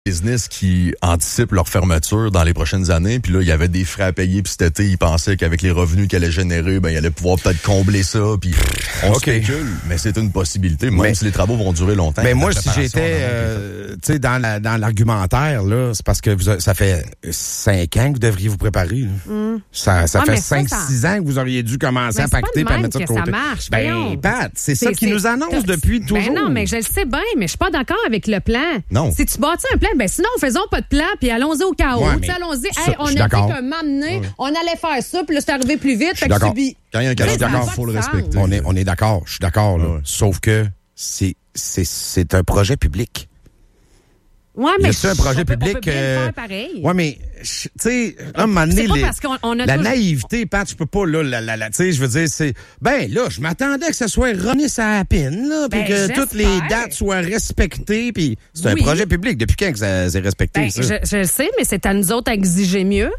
business qui anticipent leur fermeture dans les prochaines années, puis là, il y avait des frais à payer, puis cet été, ils pensaient qu'avec les revenus qu'elle allait générer, ben, ils allaient pouvoir peut-être combler ça, puis on spécule, mais c'est une possibilité, même si les travaux vont durer longtemps. Mais moi, si j'étais, tu sais, dans l'argumentaire, là, c'est parce que ça fait 5 ans que vous devriez vous préparer. Ça fait 5-6 ans que vous auriez dû commencer à pacter et mettre ça de côté. Ça marche, ben, Pat, c'est ça qui nous annonce depuis toujours. Ben non, mais je le sais bien, mais je suis pas d'accord avec le plan. Non. Si tu bâtis un plan, ben sinon, faisons pas de plan, puis allons-y au chaos. Ouais, Allons-y, ça, on a dit qu'un moment donné, on allait faire ça, puis là, c'est arrivé plus vite, fait que subi. Quand il y a un calendrier, il faut le respecter. On est d'accord, je suis d'accord, là. Sauf que c'est un projet public. Ouais, mais c'est un projet public. On peut bien le faire pareil. Ouais, mais tu sais, à un moment donné, la naïveté, Pat, je peux pas là, tu sais, je veux dire, c'est ben là, je m'attendais que ça soit remis à la pine, là, puis que toutes les dates soient respectées, puis c'est un projet public. Depuis quand que ça s'est respecté, ça? Je le sais, mais c'est à nous autres à exiger mieux.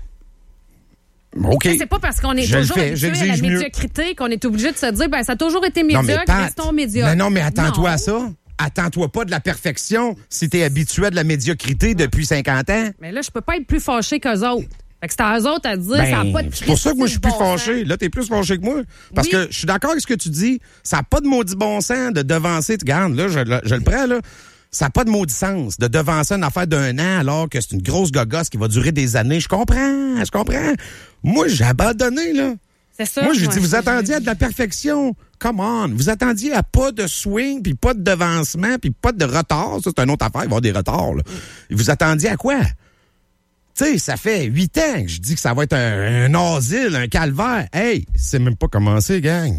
OK. C'est pas parce qu'on est toujours habitué à la médiocrité qu'on est obligé de se dire, ben ça a toujours été médiocre, restons médiocres. Non, mais attends-toi à ça. Attends-toi pas de la perfection si t'es habitué à de la médiocrité depuis 50 ans. Mais là, je peux pas être plus fâché qu'eux autres. Fait que c'est à eux autres à dire, ça n'a pas de c'est pour ça que moi, je suis plus fâché. Là, t'es plus fâché que moi. Parce que je suis d'accord avec ce que tu dis. Ça n'a pas de maudit bon sens de devancer. Regarde, là, je le prends, là. Ça n'a pas de maudit sens de devancer une affaire d'un an alors que c'est une grosse gogosse qui va durer des années. Je comprends. Moi, j'ai abandonné, là. C'est ça. Moi, je dis, vous attendiez à de la perfection. Come on. Vous attendiez à pas de swing, puis pas de devancement, puis pas de retard. Ça, c'est une autre affaire. Il va y avoir des retards, là. Vous attendiez à quoi? Tu sais, ça fait 8 ans que je dis que ça va être un asile, un calvaire. Hey, c'est même pas commencé, gang.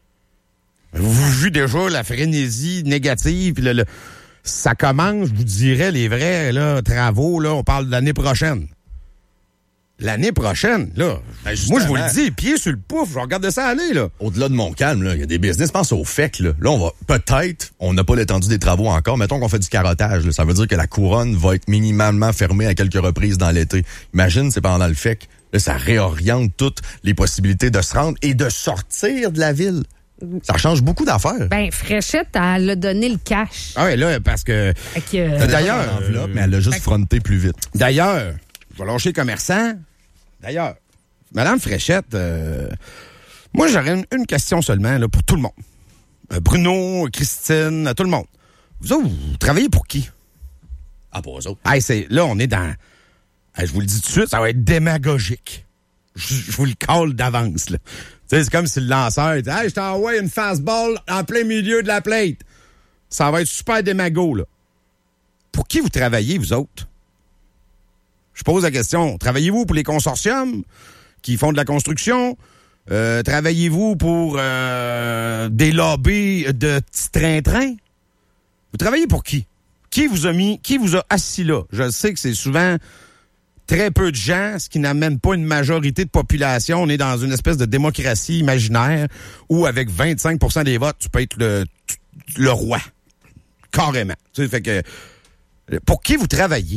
Vous vivez déjà la frénésie négative, puis ça commence, je vous dirais, les vrais là, travaux, là, on parle de l'année prochaine. L'année prochaine, là, moi, je vous le dis, pied sur le pouf, je vais regarder ça aller, là. Au-delà de mon calme, là, il y a des business, pense au FEC, là. Là, on n'a pas l'étendue des travaux encore. Mettons qu'on fait du carottage, là. Ça veut dire que la couronne va être minimalement fermée à quelques reprises dans l'été. Imagine, c'est pendant le FEC. Là, ça réoriente toutes les possibilités de se rendre et de sortir de la ville. Ça change beaucoup d'affaires. Ben, Fréchette, elle a donné le cash. Ah ouais, là, parce que... D'ailleurs, mais elle a juste fronté plus vite. D'ailleurs, je vais lâcher commerçant. D'ailleurs, Madame Fréchette, moi, j'aurais une question seulement là, pour tout le monde. Bruno, Christine, tout le monde. Vous autres, vous travaillez pour qui? Ah, pour eux autres. Hey, là, on est dans... Hey, je vous le dis tout de suite, ça va être démagogique. Je vous le colle d'avance, là. Tu sais, c'est comme si le lanceur dit « Hey, je t'envoie une fastball en plein milieu de la plate. » Ça va être super démago, là. Pour qui vous travaillez, vous autres? Je pose la question. Travaillez-vous pour les consortiums qui font de la construction? Travaillez-vous pour des lobbies de petits train-train? Vous travaillez pour qui? Qui vous a assis là? Je sais que c'est souvent très peu de gens, ce qui n'amène pas une majorité de population. On est dans une espèce de démocratie imaginaire où, avec 25% des votes, tu peux être le roi. Carrément. Tu sais, fait que, pour qui vous travaillez?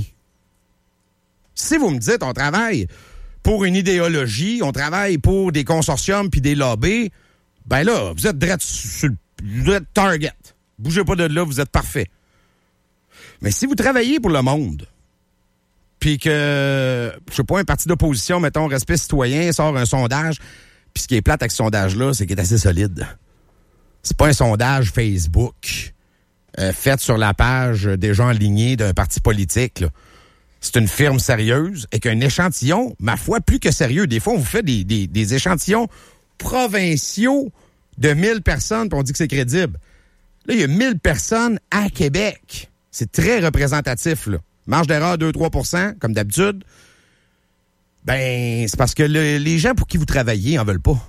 Si vous me dites, on travaille pour une idéologie, on travaille pour des consortiums puis des lobbies, ben là, vous êtes vous êtes target. Bougez pas de là, vous êtes parfait. Mais si vous travaillez pour le monde, puis que, je sais pas, un parti d'opposition, mettons, Respect citoyen, sort un sondage, puis ce qui est plate avec ce sondage-là, c'est qu'il est assez solide. C'est pas un sondage Facebook fait sur la page des gens alignés d'un parti politique, là. C'est une firme sérieuse et qu'un échantillon, ma foi, plus que sérieux. Des fois, on vous fait des échantillons provinciaux de 1000 personnes, puis on dit que c'est crédible. Là, il y a 1000 personnes à Québec. C'est très représentatif, là. Marge d'erreur 2-3%, comme d'habitude. Ben, c'est parce que les gens pour qui vous travaillez en veulent pas.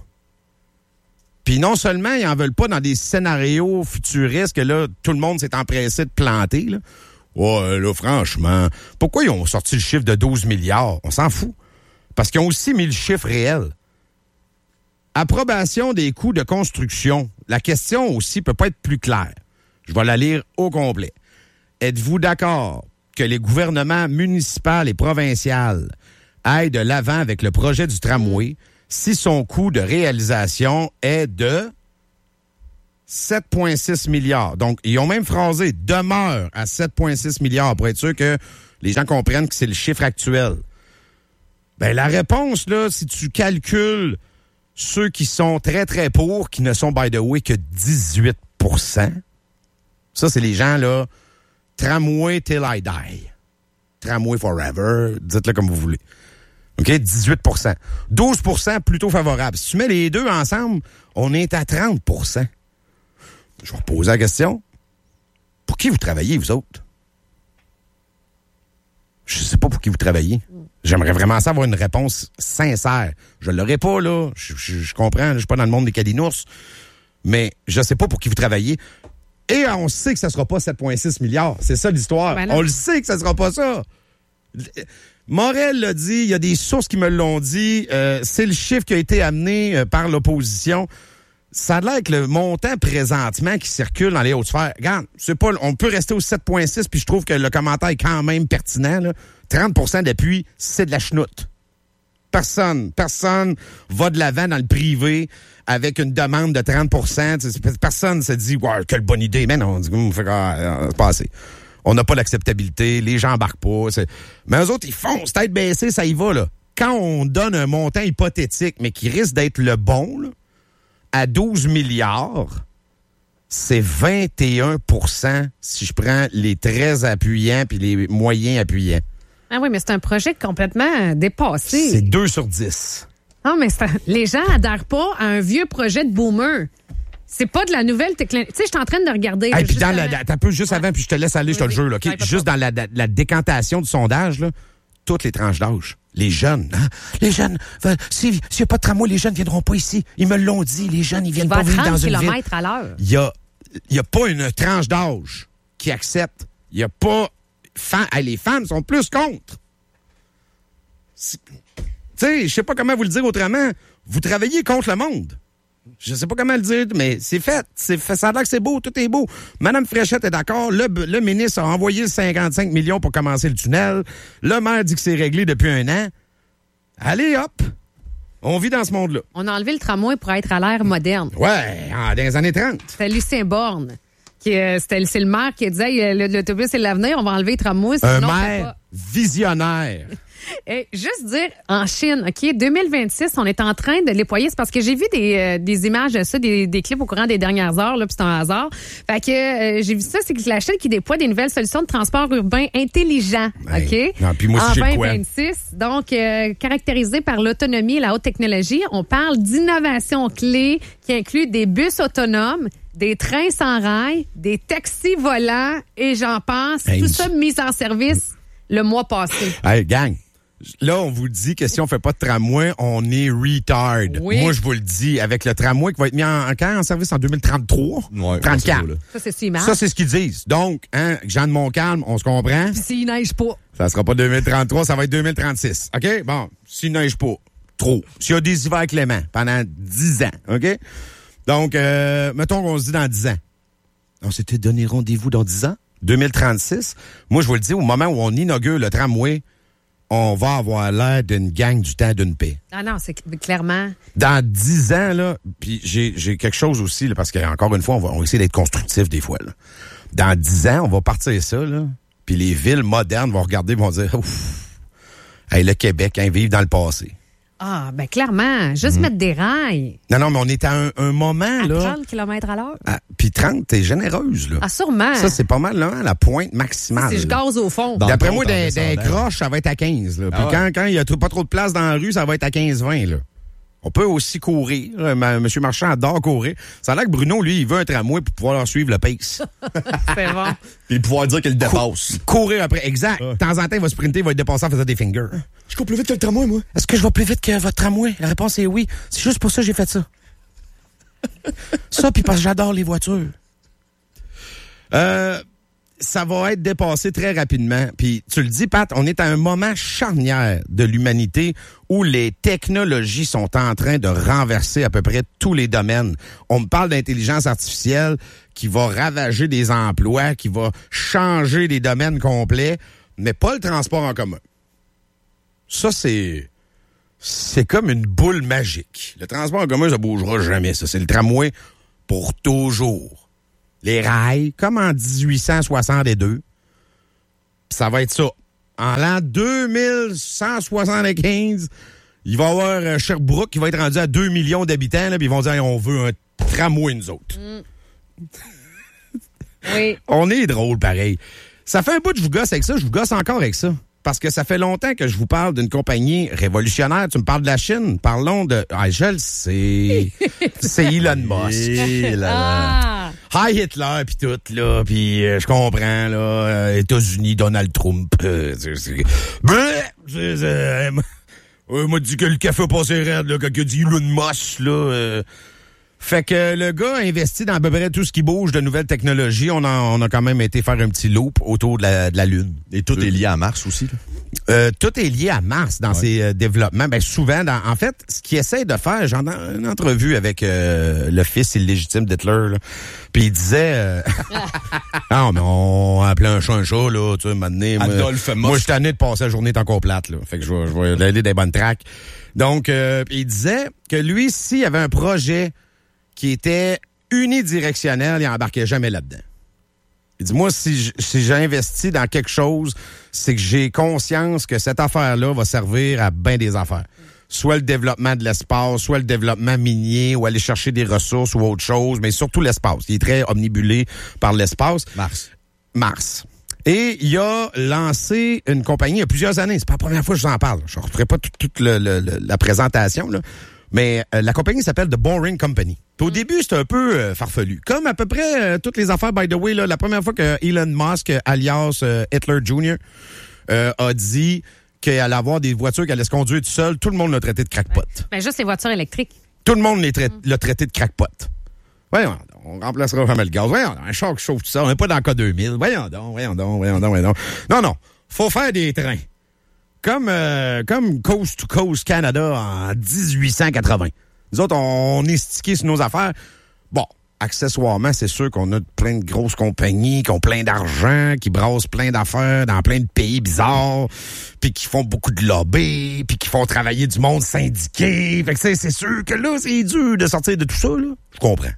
Puis non seulement ils en veulent pas dans des scénarios futuristes que là, tout le monde s'est empressé de planter, là. Ouais, là, franchement, pourquoi ils ont sorti le chiffre de 12 milliards? On s'en fout. Parce qu'ils ont aussi mis le chiffre réel. Approbation des coûts de construction. La question aussi peut pas être plus claire. Je vais la lire au complet. Êtes-vous d'accord que les gouvernements municipaux et provinciaux aillent de l'avant avec le projet du tramway si son coût de réalisation est de 7,6 milliards. Donc, ils ont même phrasé « demeure à 7,6 milliards » pour être sûr que Les gens comprennent que c'est le chiffre actuel. Ben, la réponse, là, si tu calcules ceux qui sont très, très pour, qui ne sont, by the way, que 18 %, ça, c'est les gens, là, tramway till I die. Tramway forever, dites-le comme vous voulez. OK? 18 %. 12 % plutôt favorable. Si tu mets les deux ensemble, on est à 30 %. Je vais reposer la question. Pour qui vous travaillez, vous autres? Je sais pas pour qui vous travaillez. J'aimerais vraiment ça avoir une réponse sincère. Je l'aurais pas, là. Je comprends, je suis pas dans le monde des calinours. Mais je sais pas pour qui vous travaillez. Et on sait que ça sera pas 7,6 milliards. C'est ça l'histoire. Ben on le sait que ça sera pas ça. Morel l'a dit, il y a des sources qui me l'ont dit. C'est le chiffre qui a été amené par l'opposition. Ça a l'air que le montant présentement qui circule dans les hautes sphères, regarde, c'est pas, on peut rester au 7,6, puis je trouve que le commentaire est quand même pertinent, là. 30 % d'appui, c'est de la chenoute. Personne va de l'avant dans le privé avec une demande de 30 %. Personne se dit, ouais, quelle bonne idée. Mais non, on dit, c'est pas assez. On n'a pas l'acceptabilité, les gens embarquent pas. Mais eux autres, ils foncent, tête baissée, ça y va, là. Quand on donne un montant hypothétique, mais qui risque d'être le bon, là, à 12 milliards, c'est 21 % si je prends les très appuyants puis les moyens appuyants. Ah oui, mais c'est un projet complètement dépassé. C'est 2 sur 10. Non, mais les gens n'adhèrent pas à un vieux projet de boomer. C'est pas de la nouvelle technologie. Tu sais, je suis en train de regarder. Et puis t'as peu juste avant, puis je te laisse aller, je te le jure. Là, okay? Juste dans la décantation du sondage, là, toutes les tranches d'âge. Les jeunes, hein? Les jeunes, s'il n'y a pas de tramway, les jeunes ne viendront pas ici. Ils me l'ont dit, les jeunes, ils viennent pas vivre dans une ville. 30 km à l'heure. Il y a pas une tranche d'âge qui accepte. Il y a pas... les femmes sont plus contre. Tu sais, je sais pas comment vous le dire autrement. Vous travaillez contre le monde. Je sais pas comment le dire, mais c'est fait. Ça a l'air que c'est beau, tout est beau. Madame Fréchette est d'accord. Le ministre a envoyé 55 millions pour commencer le tunnel. Le maire dit que c'est réglé depuis 1 an. Allez, hop! On vit dans ce monde-là. On a enlevé le tramway pour être à l'ère moderne. Ouais, dans les années 30. C'était Lucien Borne. C'est le maire qui disait hey, l'autobus c'est l'avenir, on va enlever le tramway. Un maire visionnaire. Et juste dire, en Chine, OK, 2026, on est en train de déployer. C'est parce que j'ai vu des images de ça, des clips au courant des dernières heures, là, puis c'est un hasard. Fait que j'ai vu ça, c'est que la Chine qui déploie des nouvelles solutions de transport urbain intelligent, OK? Non, puis moi aussi, en 2026, donc caractérisé par l'autonomie et la haute technologie. On parle d'innovation clé qui inclut des bus autonomes, des trains sans rails, des taxis volants et j'en passe. Tout ça mis en service le mois passé. Hey, gang! Là, on vous dit que si on fait pas de tramway, on est retard. Oui. Moi, je vous le dis, avec le tramway qui va être mis en service en 2033, ouais, 34. Ça, c'est si mal. Ça, c'est ce qu'ils disent. Donc, Jean de Montcalm, on se comprend? Puis s'il neige pas. Ça sera pas 2033, ça va être 2036. OK? Bon, s'il neige pas, trop. S'il y a des hivers cléments pendant 10 ans, OK? Donc, mettons qu'on se dit dans 10 ans. On s'était donné rendez-vous dans 10 ans? 2036? Moi, je vous le dis, au moment où on inaugure le tramway, on va avoir l'air d'une gang du temps d'une paix. Non, c'est clairement. Dans 10 ans, là, puis j'ai quelque chose aussi, là, parce qu'encore une fois, on va essayer d'être constructif des fois. Là. Dans 10 ans, on va partir ça, là, puis les villes modernes vont regarder et vont dire, ouf, hey, le Québec, vivre dans le passé. Ah, ben clairement, juste mettre des rails. Non, mais on est à un moment, là... 30 km à l'heure. Puis 30, t'es généreuse, là. Ah, sûrement. Ça, c'est pas mal, là, la pointe maximale. Si je gaze au fond. D'après moi, des croches, ça va être à 15, là. Puis quand il y a pas trop de place dans la rue, ça va être à 15-20, là. On peut aussi courir. Monsieur Marchand adore courir. Ça a l'air que Bruno, lui, il veut un tramway pour pouvoir leur suivre le pace. C'est bon. Puis pouvoir dire qu'il le dépasse. Courir après, exact. De temps en temps, il va sprinter, il va être dépassé en faisant des fingers. Je cours plus vite que le tramway, moi. Est-ce que je vais plus vite que votre tramway? La réponse est oui. C'est juste pour ça que j'ai fait ça. Ça, puis parce que j'adore les voitures. Ça va être dépassé très rapidement. Puis tu le dis, Pat, on est à un moment charnière de l'humanité où les technologies sont en train de renverser à peu près tous les domaines. On me parle d'intelligence artificielle qui va ravager des emplois, qui va changer des domaines complets, mais pas le transport en commun. Ça, c'est comme une boule magique. Le transport en commun, ça bougera jamais, ça. C'est le tramway pour toujours. Les rails, comme en 1862. Ça va être ça. en l'an 2175, il va y avoir Sherbrooke qui va être rendu à 2 millions d'habitants, là, puis ils vont dire, on veut un tramway, nous autres. Oui. On est drôle, pareil. Ça fait un bout que je vous gosse avec ça, je vous gosse encore avec ça. Parce que ça fait longtemps que je vous parle d'une compagnie révolutionnaire. Tu me parles de la Chine. Parlons de... Ah, je le sais. C'est Elon Musk. Hi Hitler, puis tout, là. Puis je comprends, là. États-Unis, Donald Trump. M'a dit que le café a passé raide, là, quand il a dit Elon Musk, là. Fait que le gars a investi dans à peu près tout ce qui bouge de nouvelles technologies. On a quand même été faire un petit loop autour de la Lune. Et tout est lié à Mars aussi, là. Tout est lié à Mars dans ses développements. Ben souvent, en fait, ce qu'il essaie de faire, j'en ai une entrevue avec le fils illégitime d'Hitler, là. Puis il disait... non, mais on appelait un chat, là, tu sais, maintenant. Adolphe moi, je suis tanné de passer la journée encore plate, là. Fait que je vais l'aider des bonnes tracks. Donc, il disait que lui, s'il y avait un projet qui était unidirectionnel, il n'embarquait jamais là-dedans. Il dit, moi, si j'investis dans quelque chose, c'est que j'ai conscience que cette affaire-là va servir à bien des affaires. Soit le développement de l'espace, soit le développement minier, ou aller chercher des ressources ou autre chose, mais surtout l'espace. Il est très omnibulé par l'espace. Mars. Et il a lancé une compagnie il y a plusieurs années. C'est pas la première fois que je vous en parle. Je ne referai pas toute la présentation, là. Mais la compagnie s'appelle The Boring Company. Puis au début, c'était un peu farfelu. Comme à peu près toutes les affaires, by the way, là, la première fois que Elon Musk, alias Hitler Jr., a dit qu'il allait avoir des voitures qui allaient se conduire tout seul, tout le monde l'a traité de crackpot. Ben juste les voitures électriques. Tout le monde l'a traité de crackpot. Voyons, on remplacera jamais le gaz. Voyons, un char qui chauffe tout ça, on n'est pas dans le cas 2000. Voyons donc. Non, faut faire des trains. Comme Coast to Coast Canada en 1880. Nous autres, on est stickés sur nos affaires. Bon, accessoirement, c'est sûr qu'on a plein de grosses compagnies qui ont plein d'argent, qui brassent plein d'affaires dans plein de pays bizarres, puis qui font beaucoup de lobby, puis qui font travailler du monde syndiqué. Fait que c'est sûr que là, c'est dur de sortir de tout ça, là. Je comprends.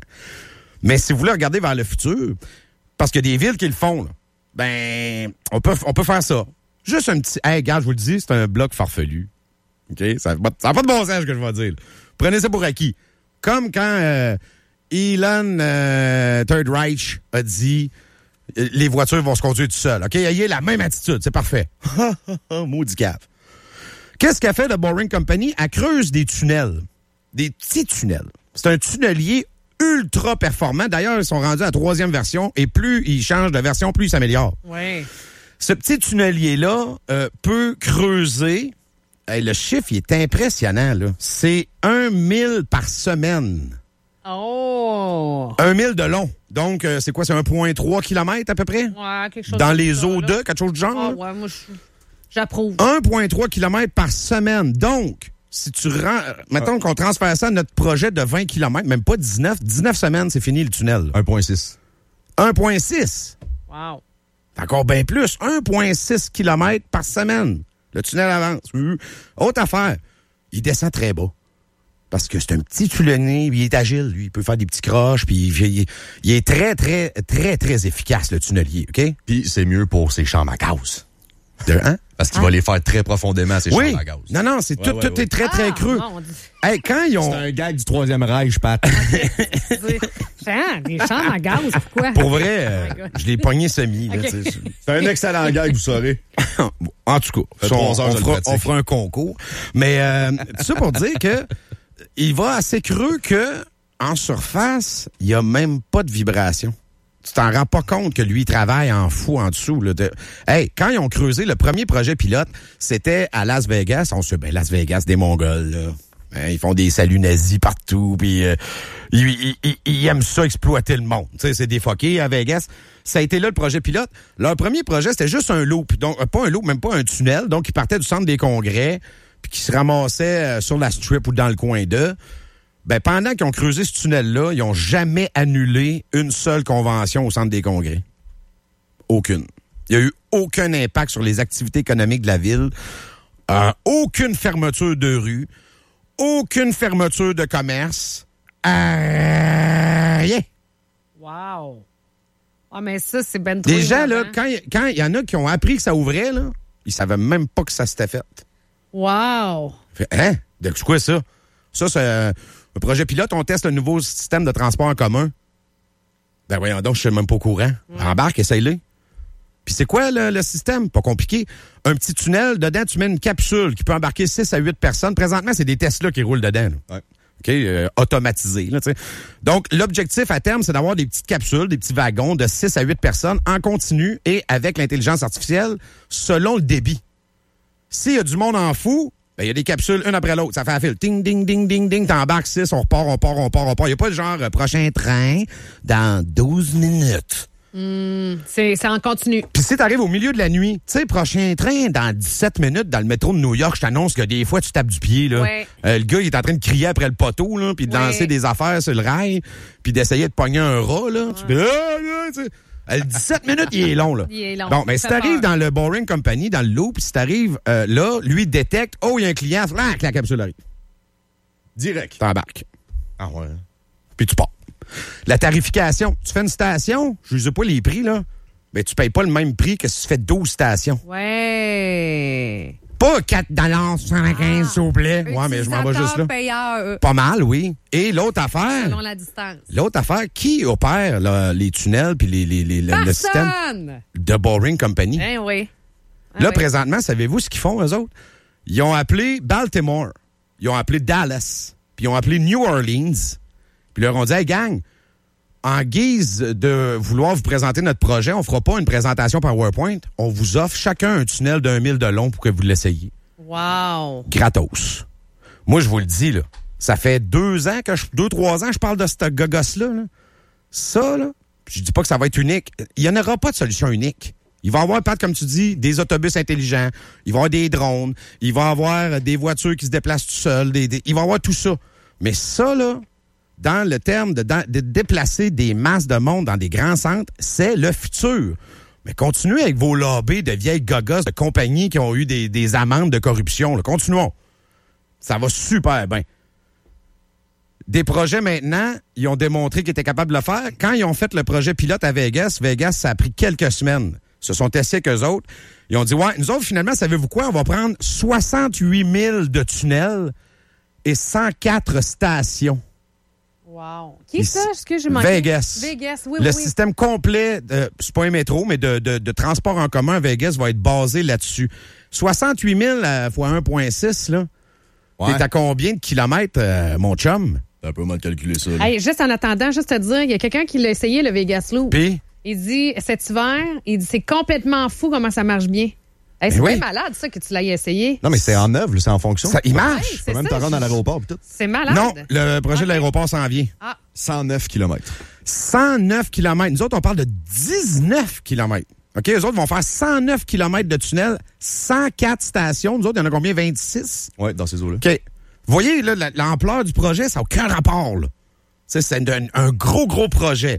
Mais si vous voulez regarder vers le futur, parce qu'il y a des villes qui le font, là, ben, on peut faire ça. Juste un petit... Hey, regarde, je vous le dis, c'est un bloc farfelu. OK? Ça n'a pas de bon sens, ce que je vais dire. Prenez ça pour acquis. Comme quand Elon Third Reich a dit les voitures vont se conduire tout seules. OK? Ayez la même attitude. C'est parfait. Maudit cave. Qu'est-ce qu'a fait The Boring Company? Elle creuse des tunnels. Des petits tunnels. C'est un tunnelier ultra performant. D'ailleurs, ils sont rendus à la 3e version. Et plus ils changent de version, plus ils s'améliorent. Oui. Ce petit tunnelier-là peut creuser. Hey, le chiffre, il est impressionnant, là. C'est 1 000 par semaine. Oh! 1 000 de long. Donc, c'est quoi? C'est 1,3 km à peu près? Ouais, quelque chose dans de les ça, eaux là. de, quelque chose du genre? Ah, ouais, moi, j'approuve. 1,3 km par semaine. Donc, si tu mettons qu'on transfère ça à notre projet de 20 km, même pas 19 semaines, c'est fini le tunnel. 1,6. 1,6. Wow. Encore bien plus. 1,6 km par semaine. Le tunnel avance. Autre affaire, il descend très bas. Parce que c'est un petit tunnelier, il est agile, lui. Il peut faire des petits croches, puis il est très, très, très, très efficace, le tunnelier, OK? Puis c'est mieux pour ses chambres à gaz. Hein? Parce qu'il va les faire très profondément, ces chambres à gaz. Non, c'est tout est très, très creux. Hey, quand ils ont... C'est un gag du 3e Reich, Pat. Des chambres à gaz, pourquoi? Pour vrai, je l'ai pogné semi. Là, okay. C'est un excellent gag, vous saurez. En tout cas, on fera un concours. Mais tout ça pour dire que il va assez creux que en surface, il n'y a même pas de vibration. Tu t'en rends pas compte que lui, il travaille en fou en dessous. Là, hey, quand ils ont creusé le premier projet pilote, c'était à Las Vegas. On se dit, Las Vegas, des Mongols, là. Hein, ils font des saluts nazis partout, puis ils aiment ça exploiter le monde. Tu sais, c'est défoqué à Vegas. Ça a été là le projet pilote. Leur premier projet, c'était juste un loop. Donc, pas un loop, même pas un tunnel. Donc, ils partaient du centre des congrès, puis qui se ramassaient sur la strip ou dans le coin d'eux. Ben, pendant qu'ils ont creusé ce tunnel-là, ils n'ont jamais annulé une seule convention au centre des congrès. Aucune. Il n'y a eu aucun impact sur les activités économiques de la ville. Aucune fermeture de rue. Aucune fermeture de commerce. Rien. Wow. Ah, mais ça, c'est ben trop. Les gens, là, quand il y en a qui ont appris que ça ouvrait, là, Ils savaient même pas que ça s'était fait. Wow! Hein? De quoi ça? Ça, c'est un projet pilote. On teste un nouveau système de transport en commun. Ben voyons donc, je suis même pas au courant. Embarque, essaye-le. Puis c'est quoi le système? Pas compliqué. Un petit tunnel, dedans, tu mets une capsule qui peut embarquer 6 à 8 personnes. Présentement, c'est des Tesla qui roulent dedans. Ouais. OK? Automatisés. Là, t'sais. Donc, l'objectif à terme, c'est d'avoir des petites capsules, des petits wagons de 6 à 8 personnes en continu et avec l'intelligence artificielle selon le débit. S'il y a du monde en fou, ben, il y a des capsules une après l'autre. Ça fait un fil. Ding, ding, ding, ding, ding. T'embarques 6, on repart. Il n'y a pas le genre prochain train dans 12 minutes. C'est en continu. Puis si t'arrives au milieu de la nuit, tu sais, prochain train dans 17 minutes dans le métro de New York, je t'annonce que des fois, tu tapes du pied, là. Ouais. Le gars, il est en train de crier après le poteau, là, puis de lancer des affaires sur le rail, puis d'essayer de pogner un rat, là. Tu fais, tu sais. 17 minutes, il est long, là. Il est long. Bon, mais si t'arrives dans le Boring Company, dans le loop, si t'arrives là, lui détecte, il y a un client, la capsule arrive. Direct. T'embarques. Ah ouais. Puis tu pars. La tarification, tu fais une station, je ne sais pas les prix, là, mais tu payes pas le même prix que si tu fais 12 stations. Ouais. Pas 4,75 s'il vous plaît. Ouais, mais je m'en vais juste là. Payeur, Pas mal, oui. Et l'autre affaire... selon la distance. L'autre affaire, qui opère là, les tunnels puis le système de Boring Company? Eh oui. Là, présentement, savez-vous ce qu'ils font, eux autres? Ils ont appelé Baltimore, ils ont appelé Dallas, puis ils ont appelé New Orleans, puis ils leur ont dit, hey gang, en guise de vouloir vous présenter notre projet, on fera pas une présentation PowerPoint, on vous offre chacun un tunnel d'1 000 de long pour que vous l'essayiez. Wow. Gratos. Moi, je vous le dis, là, ça fait 2 ans, 3 ans, je parle de ce gogosse-là. Là. Ça, là, je dis pas que ça va être unique. Il y en aura pas de solution unique. Il va y avoir, Pat, comme tu dis, des autobus intelligents, il va y avoir des drones, il va y avoir des voitures qui se déplacent tout seuls, il va y avoir tout ça. Mais ça, là, dans le terme de déplacer des masses de monde dans des grands centres, c'est le futur. Mais continuez avec vos lobbies de vieilles gogosses de compagnies qui ont eu des amendes de corruption. Là. Continuons. Ça va super bien. Des projets maintenant, ils ont démontré qu'ils étaient capables de le faire. Quand ils ont fait le projet pilote à Vegas, ça a pris quelques semaines. Ils se sont testés avec eux autres. Ils ont dit, ouais, nous autres, finalement, savez-vous quoi? On va prendre 68 000 de tunnels et 104 stations. Wow. Qui est ça? Excuse, je manquais. Vegas. Vegas, oui, le oui. système complet, c'est pas un métro, mais de transport en commun à Vegas va être basé là-dessus. 68 000 fois 1,6, là. Ouais. T'es à combien de kilomètres, mon chum? C'est un peu mal calculé, ça. Là. Hey, juste en attendant, juste te dire, il y a quelqu'un qui l'a essayé, le Vegas Loop. Puis? Il dit, cet hiver, c'est complètement fou comment ça marche bien. Hey, c'est oui. bien malade, ça, que tu l'aies essayé. Non, mais c'est en œuvre, là, c'est en fonction. Ça, il marche. Ouais, Tu c'est peux même ça, te rendre à l'aéroport pis tout. C'est malade. Non, le projet de l'aéroport s'en vient. Ah, 109 km. 109 km. Nous autres, on parle de 19 km. OK, eux autres vont faire 109 km de tunnel, 104 stations. Nous autres, il y en a combien? 26? Ouais, dans ces eaux-là. OK. Vous voyez, là, l'ampleur du projet, ça n'a aucun rapport, là. C'est un gros projet.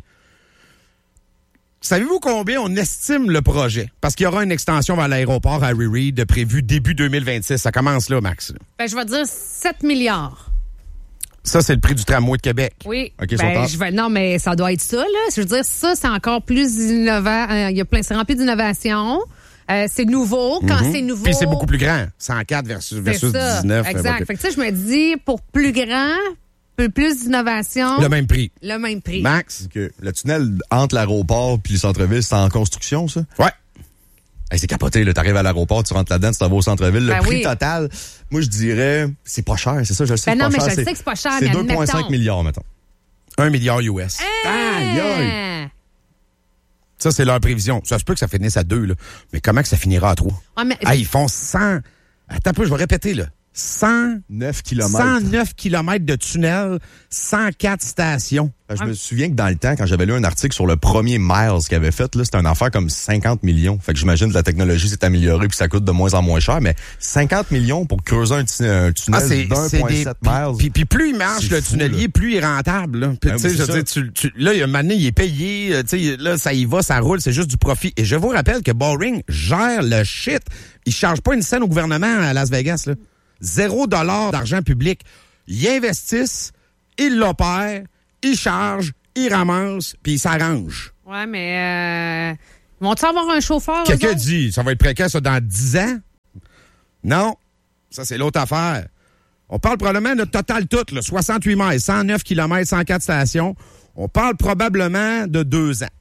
Savez-vous combien on estime le projet? Parce qu'il y aura une extension vers l'aéroport Harry Reid prévue début 2026. Ça commence là, Max. ben, je vais dire 7 milliards. Ça, c'est le prix du tramway de Québec. Oui. OK, Ben, non, mais ça doit être ça, là. Je veux dire, ça, c'est encore plus innovant. C'est rempli d'innovation. C'est nouveau. Quand c'est nouveau. Puis c'est beaucoup plus grand. 104 versus ça. 19. Exact. Fait que, tu sais, je me dis, pour plus grand, plus d'innovation. Le même prix. Le même prix. Max? Que le tunnel entre l'aéroport puis le centre-ville, c'est en construction, ça? Ouais. Hey, c'est capoté, là. T'arrives à l'aéroport, tu rentres là-dedans, tu t'en vas au centre-ville. Ben Le prix oui. total, moi, je dirais, c'est pas cher, c'est ça, je le sais. Ben non, c'est mais pas je cher, le sais que c'est pas cher, C'est mais 2,5 admettons. milliards, mettons. 1 milliard US. Aïe, aïe. Ah. Ça, c'est leur prévision. Ça se peut que ça finisse à 2, là. Mais comment que ça finira à 3? Ouais, mais- Ah, ils font 100... Attends un peu, je vais répéter, là. 9 km. 109 km de tunnel, 104 stations. Je me souviens que dans le temps, quand j'avais lu un article sur le premier Miles qu'il avait fait, là, c'était une affaire comme 50 millions. Fait que j'imagine que la technologie s'est améliorée puis ça coûte de moins en moins cher, mais 50 millions pour creuser un tunnel d'1,7 miles. Puis plus il marche, C'est le fou, tunnelier, là. plus il est rentable. Là. Puis, Ben tu sais, oui, je c'est veux dire, là, il y a un moment donné, il est payé. Tu sais, là, ça y va, ça roule, c'est juste du profit. Et je vous rappelle que Boring gère le shit. Il charge pas une scène au gouvernement à Las Vegas. Là. $0 d'argent public. Ils investissent, ils l'opèrent, ils chargent, ils ramassent, puis ils s'arrangent. Ouais, mais Vont-ils avoir un chauffeur? Quelqu'un eux autres? dit, ça va être précaire, ça, dans 10 ans? Non. Ça, c'est l'autre affaire. On parle probablement de total tout, là, 68 miles, 109 km, 104 stations. On parle probablement de 2 ans.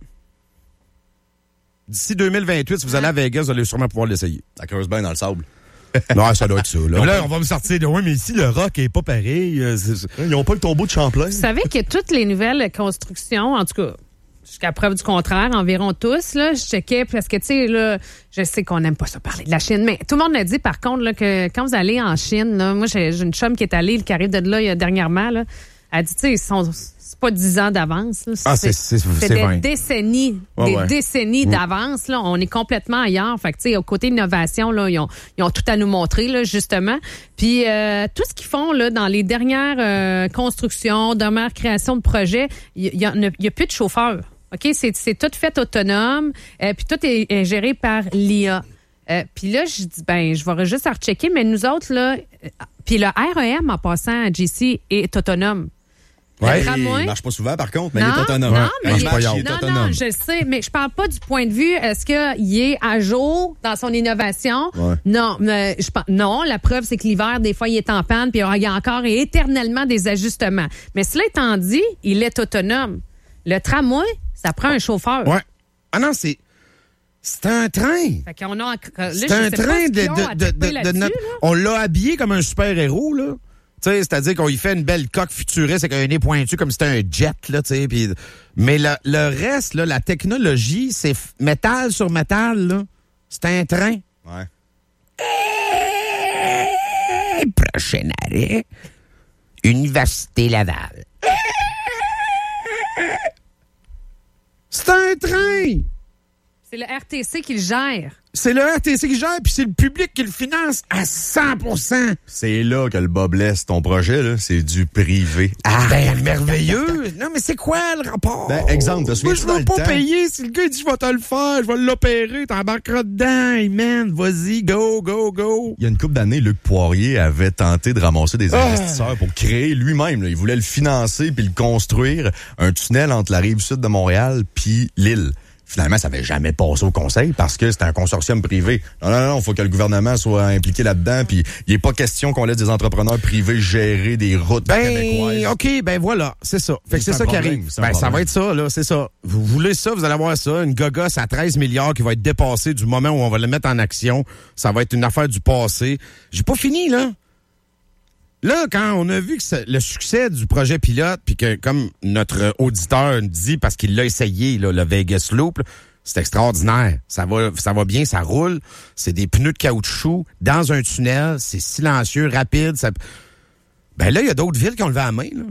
D'ici 2028, si vous allez à Vegas, vous allez sûrement pouvoir l'essayer. Ça creuse bien dans le sable. Non, ça doit être ça. Là, on va me sortir de... Oui, mais ici, le rock est pas pareil. Ils n'ont pas le tombeau de Champlain. Vous savez que toutes les nouvelles constructions, en tout cas, jusqu'à preuve du contraire, environ tous, là, je checkais parce que, tu sais, là, je sais qu'on n'aime pas ça parler de la Chine, mais tout le monde me dit, par contre, là, que quand vous allez en Chine, là, moi, j'ai une chum qui est allée, qui arrive de là dernièrement, là, elle dit, tu sais, c'est pas 10 ans d'avance. Là. Ah, c'est des 20. décennies, décennies d'avance. Là. On est complètement ailleurs. Fait que, tu sais, au côté innovation, là, ils ont tout à nous montrer, là, justement. Puis, tout ce qu'ils font là, dans les dernières constructions, dernières créations de projets, il y a plus de chauffeurs. OK? C'est tout fait autonome. Puis, tout est géré par l'IA. Puis là, je dis, je vais juste rechecker, mais nous autres, là, puis le REM, en passant à JC, est autonome. Ouais, il marche pas souvent, par contre, mais il est autonome. Non, mais il est autonome. je sais, mais je parle pas du point de vue, est-ce qu'il est à jour dans son innovation? Ouais. Non, mais non, la preuve, c'est que l'hiver, des fois, il est en panne, puis il y a encore et éternellement des ajustements. Mais cela étant dit, il est autonome. Le tramway, ça prend un chauffeur. Ouais. Ah non, c'est un train. Fait qu'on a, là, c'est un train de notre... On l'a habillé comme un super-héros, là. Tu sais, c'est-à-dire qu'on y fait une belle coque futuriste avec un nez pointu comme si c'était un jet, là, tu sais. Mais le reste, là, la technologie, c'est métal sur métal, là. C'est un train. Ouais. Prochain arrêt, Université Laval. C'est un train! C'est le RTC qui le gère. C'est le RTC qui gère, puis c'est le public qui le finance à 100%. C'est là que le bas blesse ton projet, là. C'est du privé. Ah, merveilleux! Non, mais c'est quoi le rapport? Exemple, te moi, souviens-tu je dans veux le pas temps? payer. Si le gars dit, je vais te le faire, je vais l'opérer, t'embarqueras dedans, hey man, vas-y, go, go, go. Il y a une couple d'années, Luc Poirier avait tenté de ramasser des investisseurs pour créer lui-même, là. Il voulait le financer puis le construire, un tunnel entre la rive sud de Montréal puis l'île. Finalement, ça n'avait jamais passé au conseil parce que c'était un consortium privé. Non, il faut que le gouvernement soit impliqué là-dedans. Puis il n'est pas question qu'on laisse des entrepreneurs privés gérer des routes québécoises. OK, voilà, c'est ça. Fait que c'est ça qui arrive. Ça va être ça, là, c'est ça. Vous voulez ça, vous allez avoir ça. Une gogosse à 13 milliards qui va être dépassée du moment où on va le mettre en action. Ça va être une affaire du passé. J'ai pas fini, là. Là, quand on a vu que le succès du projet pilote, puis que, comme notre auditeur dit, parce qu'il l'a essayé, là, le Vegas Loop, là, c'est extraordinaire. Ça va bien, ça roule. C'est des pneus de caoutchouc dans un tunnel. C'est silencieux, rapide. Là, il y a d'autres villes qui ont levé la main, là.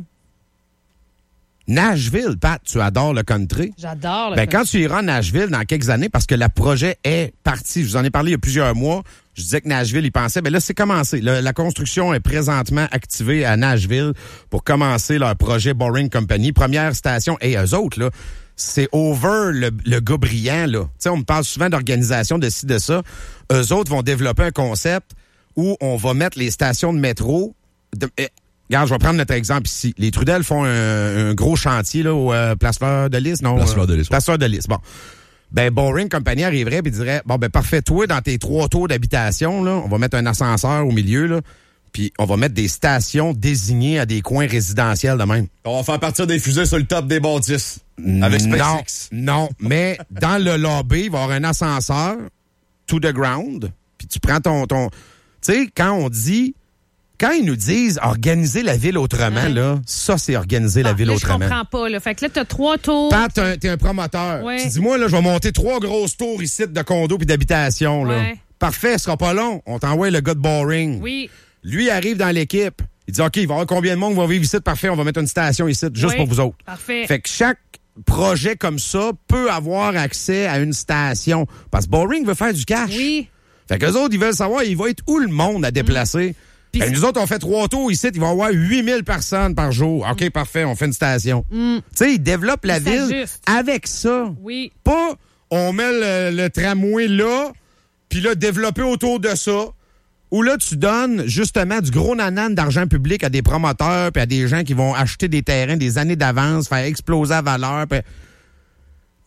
Nashville, Pat, tu adores le country. J'adore le country. Quand tu iras à Nashville dans quelques années, parce que le projet est parti, je vous en ai parlé il y a plusieurs mois, je disais que Nashville, il pensait, là, c'est commencé. La construction est présentement activée à Nashville pour commencer leur projet Boring Company. Première station, et eux autres, là, c'est over le gars brillant, là. Tu sais, on me parle souvent d'organisation, de ci, de ça. Eux autres vont développer un concept où on va mettre les stations de métro... Regarde, je vais prendre notre exemple ici. Les Trudel font un gros chantier là au Place Fleur de Lys, non? Place Fleur de Lys. Place Fleur de Lys, bon. Boring Company arriverait et dirait, parfait, toi, dans tes 3 tours d'habitation, là, on va mettre un ascenseur au milieu, là, puis on va mettre des stations désignées à des coins résidentiels de même. On va faire partir des fusées sur le top des bâtisses. Avec SpaceX. Non, mais dans le lobby, il va y avoir un ascenseur to the ground, puis tu prends ton... Tu sais, quand ils nous disent organiser la ville autrement, là, ça, c'est organiser la ville autrement. Je comprends pas, là. Fait que là, t'as 3 tours. Quand t'es un promoteur, tu dis, moi, là, je vais monter 3 grosses tours ici de condos puis d'habitation, là. Parfait, ce sera pas long. On t'envoie le gars de Boring. Oui. Lui arrive dans l'équipe. Il dit, OK, il va y avoir combien de monde qui va vivre ici? Parfait, on va mettre une station ici, juste pour vous autres. Parfait. Fait que chaque projet comme ça peut avoir accès à une station. Parce que Boring veut faire du cash. Oui. Fait qu'eux autres, ils veulent savoir, il va être où le monde à déplacer? Nous autres, on fait 3 tours ici, il va y avoir 8000 personnes par jour. OK, parfait, on fait une station. Tu sais, ils développent la ville avec ça. Oui. Pas, on met le tramway là, puis là, développer autour de ça. Ou là, tu donnes justement du gros nanan d'argent public à des promoteurs, puis à des gens qui vont acheter des terrains des années d'avance, faire exploser la valeur.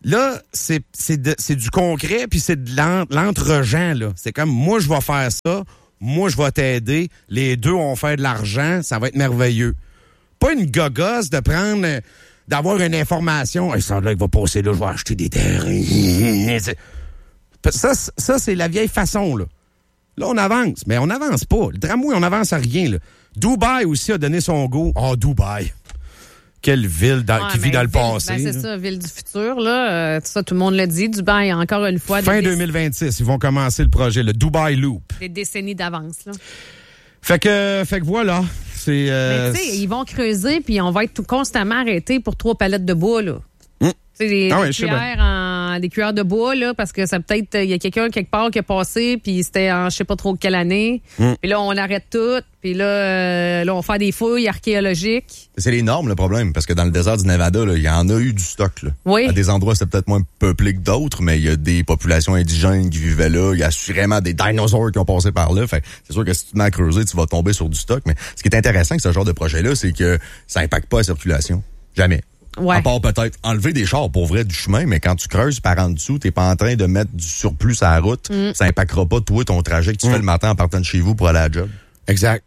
Là, c'est du concret, puis c'est de l'entre-gens, là. C'est comme, moi, je vais faire ça, moi, je vais t'aider, les deux vont faire de l'argent, ça va être merveilleux. Pas une gogosse de prendre, d'avoir une information. Hey, ça, là, il va passer là, je vais acheter des terrains. Ça, c'est la vieille façon, là. Là, on avance, mais on n'avance pas. Le tramway, on n'avance à rien, là. Dubaï aussi a donné son go. Oh, Dubaï. Quelle ville qui vit dans le passé. Ben, c'est ça, ville du futur, là. Ça, tout le monde le dit. Dubaï, encore une fois. Fin 2026, ils vont commencer le projet, le Dubai Loop. Des décennies d'avance, là. Fait que voilà. C'est. Mais tu sais, ils vont creuser, puis on va être constamment arrêté pour 3 palettes de bois, là. Des cuillères de bois, là, parce que ça peut-être, il y a quelqu'un quelque part qui a passé, puis c'était en je sais pas trop quelle année. Puis là, on arrête tout, puis là, on fait des fouilles archéologiques. C'est les normes, le problème, parce que dans le désert du Nevada, il y en a eu du stock. Là. Oui. À des endroits, c'est peut-être moins peuplé que d'autres, mais il y a des populations indigènes qui vivaient là. Il y a assurément des dinosaures qui ont passé par là. Fait c'est sûr que si tu te mets à creuser, tu vas tomber sur du stock. Mais ce qui est intéressant avec ce genre de projet-là, c'est que ça impacte pas la circulation. Jamais. Ouais. À part peut-être enlever des chars pour vrai du chemin, mais quand tu creuses par en dessous, t'es pas en train de mettre du surplus sur la route. Ça impactera pas toi, ton trajet que tu fais le matin en partant de chez vous pour aller à la job. Exact.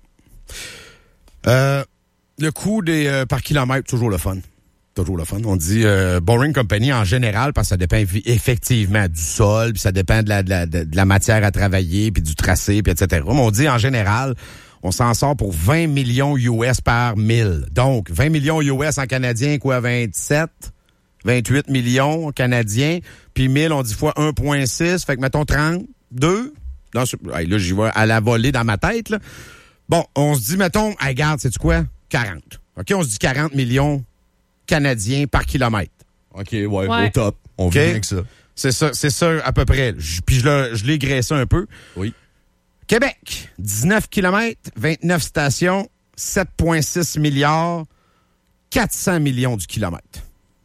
Le coût des par kilomètre, toujours le fun. Toujours le fun. On dit Boring Company en général, parce que ça dépend effectivement du sol, puis ça dépend de la matière à travailler, puis du tracé, puis etc. Mais on dit en général, on s'en sort pour 20 millions US par 1000. Donc, 20 millions US en canadien, quoi, 28 millions canadiens, puis 1000, on dit fois 1,6, fait que mettons 32. Là, j'y vais à la volée dans ma tête, là. Bon, on se dit, mettons, hey, regarde, sais-tu quoi? 40. OK, on se dit 40 millions canadiens par kilomètre. OK, ouais. Au top. On vit bien que ça. C'est ça à peu près. Puis je l'ai graissé un peu. Oui. Québec, 19 km, 29 stations, 7,6 milliards, 400 millions du kilomètre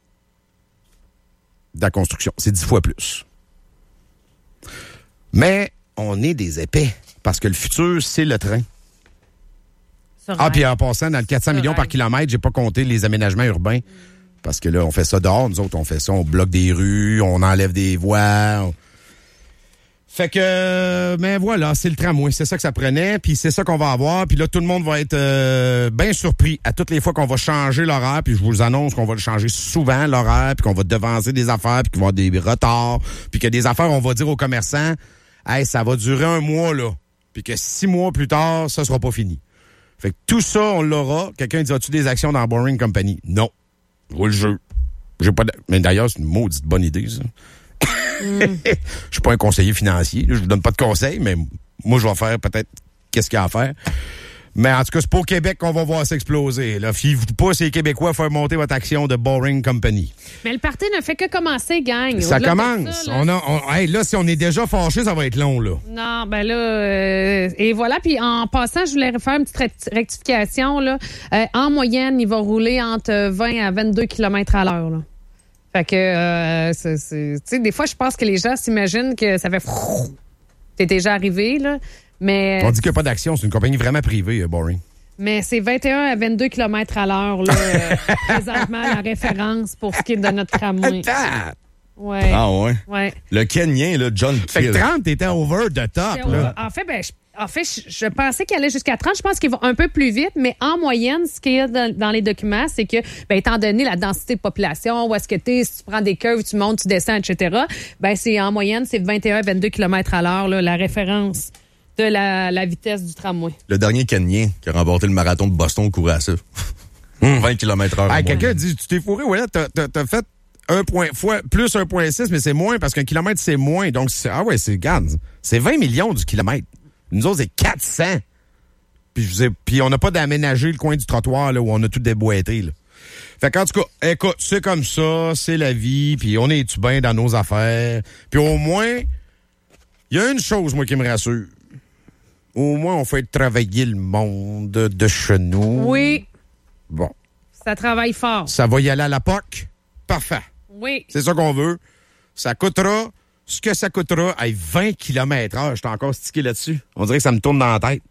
de la construction. C'est 10 fois plus. Mais on est des épais, parce que le futur, c'est le train. Puis en passant, dans le 400 millions par kilomètre, j'ai pas compté les aménagements urbains. Parce que là, on fait ça dehors. Nous autres, on fait ça, on bloque des rues, on enlève des voies. Fait que, mais voilà, c'est le tramway. C'est ça que ça prenait, puis c'est ça qu'on va avoir. Puis là, tout le monde va être bien surpris à toutes les fois qu'on va changer l'horaire. Puis je vous annonce qu'on va le changer souvent, l'horaire, puis qu'on va devancer des affaires, puis qu'il va y avoir des retards. Puis que des affaires, on va dire aux commerçants, « Hey, ça va durer 1 mois, là. » Puis que 6 mois plus tard, ça sera pas fini. Fait que tout ça, on l'aura. Quelqu'un dit, as-tu des actions dans Boring Company? Non. Je roule le jeu. Mais d'ailleurs, c'est une maudite bonne idée, ça. Je suis pas un conseiller financier. Je vous donne pas de conseils, mais moi, je vais faire peut-être qu'est-ce qu'il y a à faire. Mais en tout cas, c'est pas au Québec qu'on va voir s'exploser. Là, fiez-vous pas, c'est les Québécois à faire monter votre action de Boring Company. Mais le party ne fait que commencer, gang. Ça commence. Là, si on est déjà fâché, ça va être long, là. Non, ben là, et voilà. Puis en passant, je voulais faire une petite rectification, là. En moyenne, il va rouler entre 20 à 22 km à l'heure, là. Fait que, tu sais, des fois, je pense que les gens s'imaginent que ça fait t'es déjà arrivé, là. Mais. On dit qu'il n'y a pas d'action, c'est une compagnie vraiment privée, Boring. Mais c'est 21 à 22 km à l'heure, là, présentement, la référence pour ce qui est de notre tramway. Ouais. Ah ouais? Ouais. Le Kenyan, là, John Kill. Fait que 30, t'étais over the top, là. En fait, je pensais qu'elle allait jusqu'à 30. Je pense qu'il va un peu plus vite, mais en moyenne, ce qu'il y a dans les documents, c'est que, étant donné la densité de population, où est-ce que t'es, si tu prends des curves, tu montes, tu descends, etc., c'est en moyenne, c'est 21 à 22 km à l'heure, là, la référence de la vitesse du tramway. Le dernier Kenyan qui a remporté le marathon de Boston courait à ça. 20 km/h. Quelqu'un dit, tu t'es fourré, ouais, t'as fait plus 1,6, mais c'est moins, parce qu'un kilomètre, c'est moins. Donc, c'est 20 millions du kilomètre. Nous autres, c'est 400. Puis on n'a pas d'aménager le coin du trottoir, là, où on a tout déboîté, là. Fait qu'en tout cas, écoute, c'est comme ça, c'est la vie, puis on est-tu bien dans nos affaires. Puis au moins, il y a une chose, moi, qui me rassure. Au moins, on fait travailler le monde de chez nous. Oui. Bon. Ça travaille fort. Ça va y aller à la POC? Parfait. Oui. C'est ça qu'on veut. Ça coûtera ce que ça coûtera à 20 km/h. Je suis encore stické là-dessus. On dirait que ça me tourne dans la tête.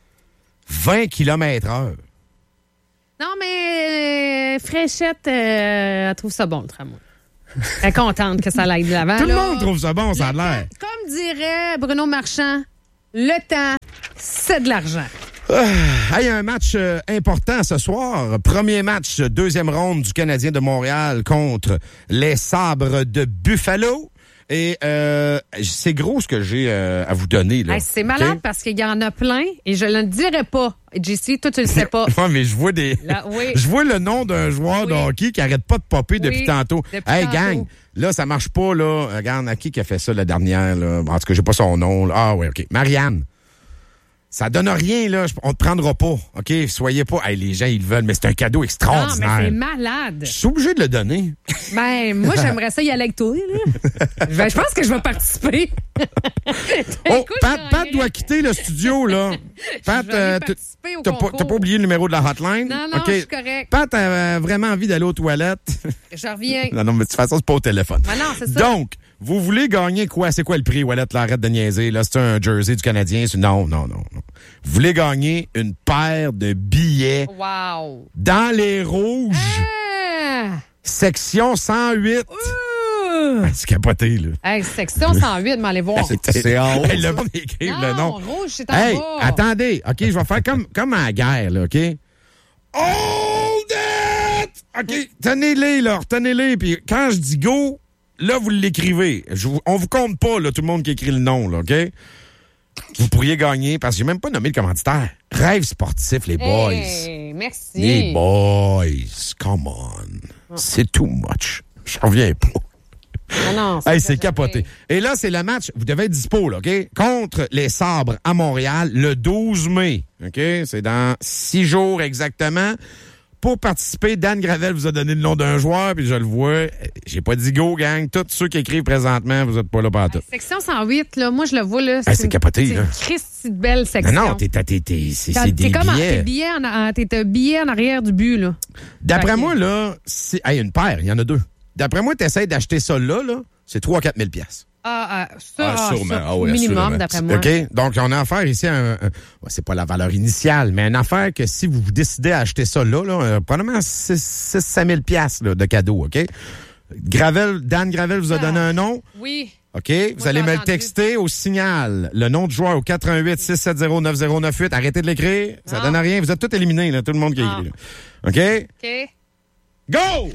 20 km/h. Non, mais Fréchette, elle trouve ça bon, le tramway. Elle est contente que ça aille de l'avant. Tout le là. monde trouve ça bon, ça a l'air. Comme dirait Bruno Marchand, le temps, c'est de l'argent. Il y a un match important ce soir. Premier match, deuxième ronde du Canadien de Montréal contre les Sabres de Buffalo. Et c'est gros ce que j'ai à vous donner. Là. Hey, c'est malade OK? parce qu'il y en a plein et je ne le dirai pas. JC, toi, tu le sais pas. Ouais, mais je vois oui. je vois le nom d'un joueur de hockey qui arrête pas de popper depuis tantôt. Hey, gang, là, ça marche pas, là. Regarde, à qui a fait ça la dernière, là? En tout cas, j'ai pas son nom. Là. Ah, oui, OK. Marianne. Ça donne rien, là. On te prendra pas. OK? Soyez pas. Hey, les gens, ils le veulent, mais c'est un cadeau extraordinaire. Non, mais c'est malade. Je suis obligé de le donner. Ben, moi, j'aimerais ça y aller avec toi, là. Je pense que je vais participer. Oh, Pat doit quitter le studio, là. Pat, t'as pas oublié le numéro de la hotline? Non, je suis correct. Pat a vraiment envie d'aller aux toilettes. Je reviens. Non, mais de toute façon, c'est pas au téléphone. Ah non, c'est ça. Donc, vous voulez gagner quoi? C'est quoi le prix, Wallet? Là, arrête de niaiser. Là, c'est un jersey du Canadien. Non. Vous voulez gagner une paire de billets Wow. dans les rouges. Ah! Section 108. C'est capoté, là. Hey, section 108, mais allez voir. C'est en haut. Hey, le monde écrive le nom. Rouge, c'est en Hey, bas. attendez. OK, je vais faire comme à la guerre, là, OK? Hold it! OK, tenez-les, là. Retenez-les. Puis quand je dis go, là, vous l'écrivez. On vous compte pas, là, tout le monde qui écrit le nom, là, OK? Vous pourriez gagner, parce que j'ai même pas nommé le commanditaire. Rêve sportif, les boys. Hey, merci. Les boys, come on. C'est too much. J'en reviens pas. Non, Hey, c'est capoté. Et là, c'est le match, vous devez être dispo, là, OK? Contre les Sabres à Montréal, le 12 mai. OK? C'est dans 6 jours exactement. Pour participer, Dan Gravel vous a donné le nom d'un joueur, puis je le vois. J'ai pas dit go, gang. Tous ceux qui écrivent présentement, vous êtes pas là pour tout. Section 108, là, moi, je le vois, là. C'est capoté, là. C'est une Christie de belle section. Non, c'est des T'es comme billets. t'es un billet en arrière du but, là. D'après moi, là, une paire, il y en a 2. D'après moi, t'essayes d'acheter ça là, c'est 3-4 000 $. Sûrement. Ah oui, minimum, assurément. d'après moi. OK? Donc, on a affaire ici à c'est pas la valeur initiale, mais une affaire que si vous décidez à acheter ça là, probablement 6-5 000 $ là, de cadeaux, OK? Dan Gravel vous a donné un nom. Oui. OK? Vous allez me le texter au signal. Le nom du joueur au 88-670-9098. Arrêtez de l'écrire. Ça donne rien. Vous êtes tous éliminés, là, tout le monde qui a écrit. Là. OK? OK. Go!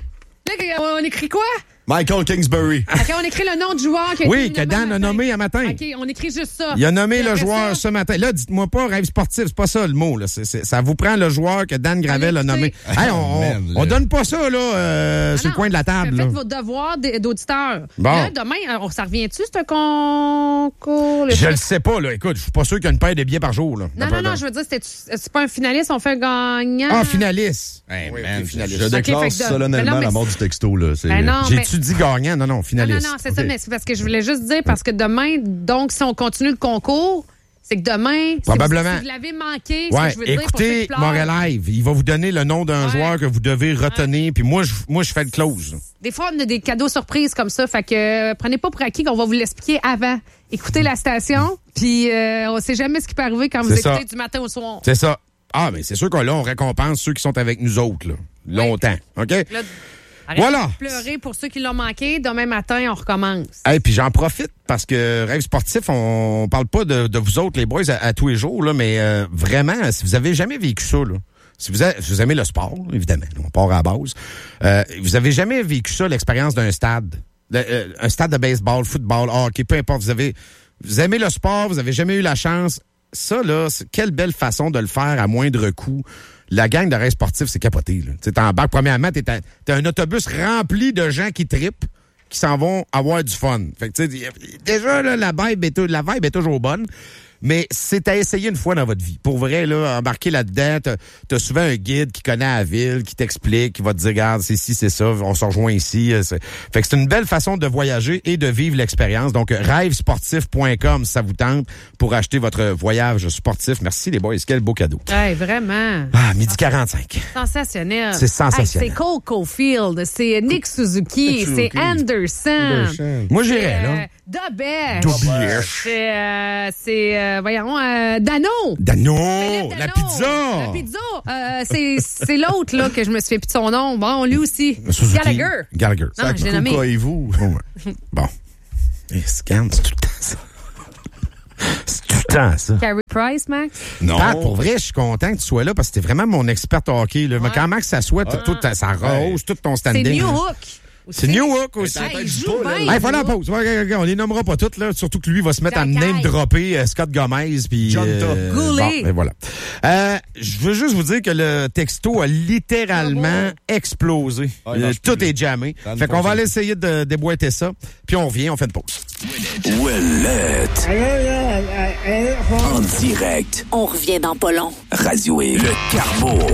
Là, on écrit quoi? Michael Kingsbury. OK, on écrit le nom du joueur qui a Oui, été que Dan a nommé un matin. OK, on écrit juste ça. Il a nommé Puis le après joueur ça, ce matin. Là, dites-moi pas rêve sportif, c'est pas ça le mot. Là. Ça vous prend le joueur que Dan Gravel a nommé. Hey, on donne pas ça là sur le coin de la table. Faites Là. votre devoir d'auditeurs. Bon. Là, demain, ça revient-tu, ce concours? Je le sais pas, là. Écoute, je suis pas sûr qu'il y a une paire de billets par jour. Là. Non, je veux dire, c'est pas un finaliste, on fait un gagnant. Ah, finaliste. Hey, Oui, man, ok, finaliste. je déclare Ok, fait que solennellement mais la mort du texto. Là. non, J'ai-tu dit gagnant? Non, finaliste. Non, c'est ça, mais c'est parce que je voulais juste dire, parce que demain, donc, si on continue le concours, c'est que demain, probablement. si vous l'avez manqué, Ouais, je veux dire, écoutez, Montréal Live, il va vous donner le nom d'un joueur que vous devez retenir, puis moi, je fais le close. Des fois, on a des cadeaux surprises comme ça, fait que prenez pas pour acquis qu'on va vous l'expliquer avant. Écoutez la station, puis on sait jamais ce qui peut arriver quand vous écoutez du matin au soir. C'est ça. Ah, mais c'est sûr que là, on récompense ceux qui sont avec nous autres, là, longtemps. OK? Là, voilà. De pleurer pour ceux qui l'ont manqué. Demain matin, on recommence. Et puis j'en profite parce que Rêve sportif, on parle pas de vous autres, les boys, à tous les jours, là, mais vraiment, si vous avez jamais vécu ça, là, si vous aimez le sport, évidemment, on part à la base, vous avez jamais vécu ça, l'expérience d'un stade, un stade de baseball, football, hockey, peu importe, vous aimez le sport, vous avez jamais eu la chance. Ça, là, quelle belle façon de le faire à moindre coût. La gang de Rêve sportif, c'est capoté. Tu t'embarques, premièrement, t'es un autobus rempli de gens qui trippent, qui s'en vont avoir du fun. Fait que, tu sais, déjà, là, la vibe est toujours bonne. Mais c'est à essayer une fois dans votre vie. Pour vrai, là, embarquer là-dedans, t'as souvent un guide qui connaît la ville, qui t'explique, qui va te dire, regarde, c'est ci, c'est ça, on se rejoint ici. Fait que c'est une belle façon de voyager et de vivre l'expérience. Donc, rêvesportif.com, si ça vous tente, pour acheter votre voyage sportif. Merci les boys, quel beau cadeau. Hey, vraiment. Ah, 12h45. Sensationnel. C'est sensationnel. Hey, c'est Cole Caulfield, c'est Nick Suzuki, c'est Anderson. Moi, j'irais, là. Dobesh. Dobesh. C'est Dano. Dano, la Dano. pizza. La pizza. C'est l'autre là que je me suis fait plus de son nom. Bon, lui aussi. Suzuki. Gallagher. Ça, Non, je l'ai nommé. Et vous? ouais. Bon. Et scan, c'est tout le temps ça. C'est tout le temps ça. Carey Price, Max? Non. Pour vrai, je suis content que tu sois là parce que t'es vraiment mon expert hockey. Là. Mais quand Max s'assoit, ça rehausse tout ton standing. C'est New Hook. C'est New Hook aussi. Il joue bien. Il faut la pause. On les nommera pas toutes, là. Surtout que lui va se mettre à Jack name-dropper Scott Gomez puis Goulet. Bon, et voilà. Je veux juste vous dire que le texto a littéralement explosé. Tout est jammé. Fait qu'on va aller essayer de déboîter ça. Puis on revient, on fait une pause. Ouellette. En direct. On revient dans pas long. Radio X. Le Carbo.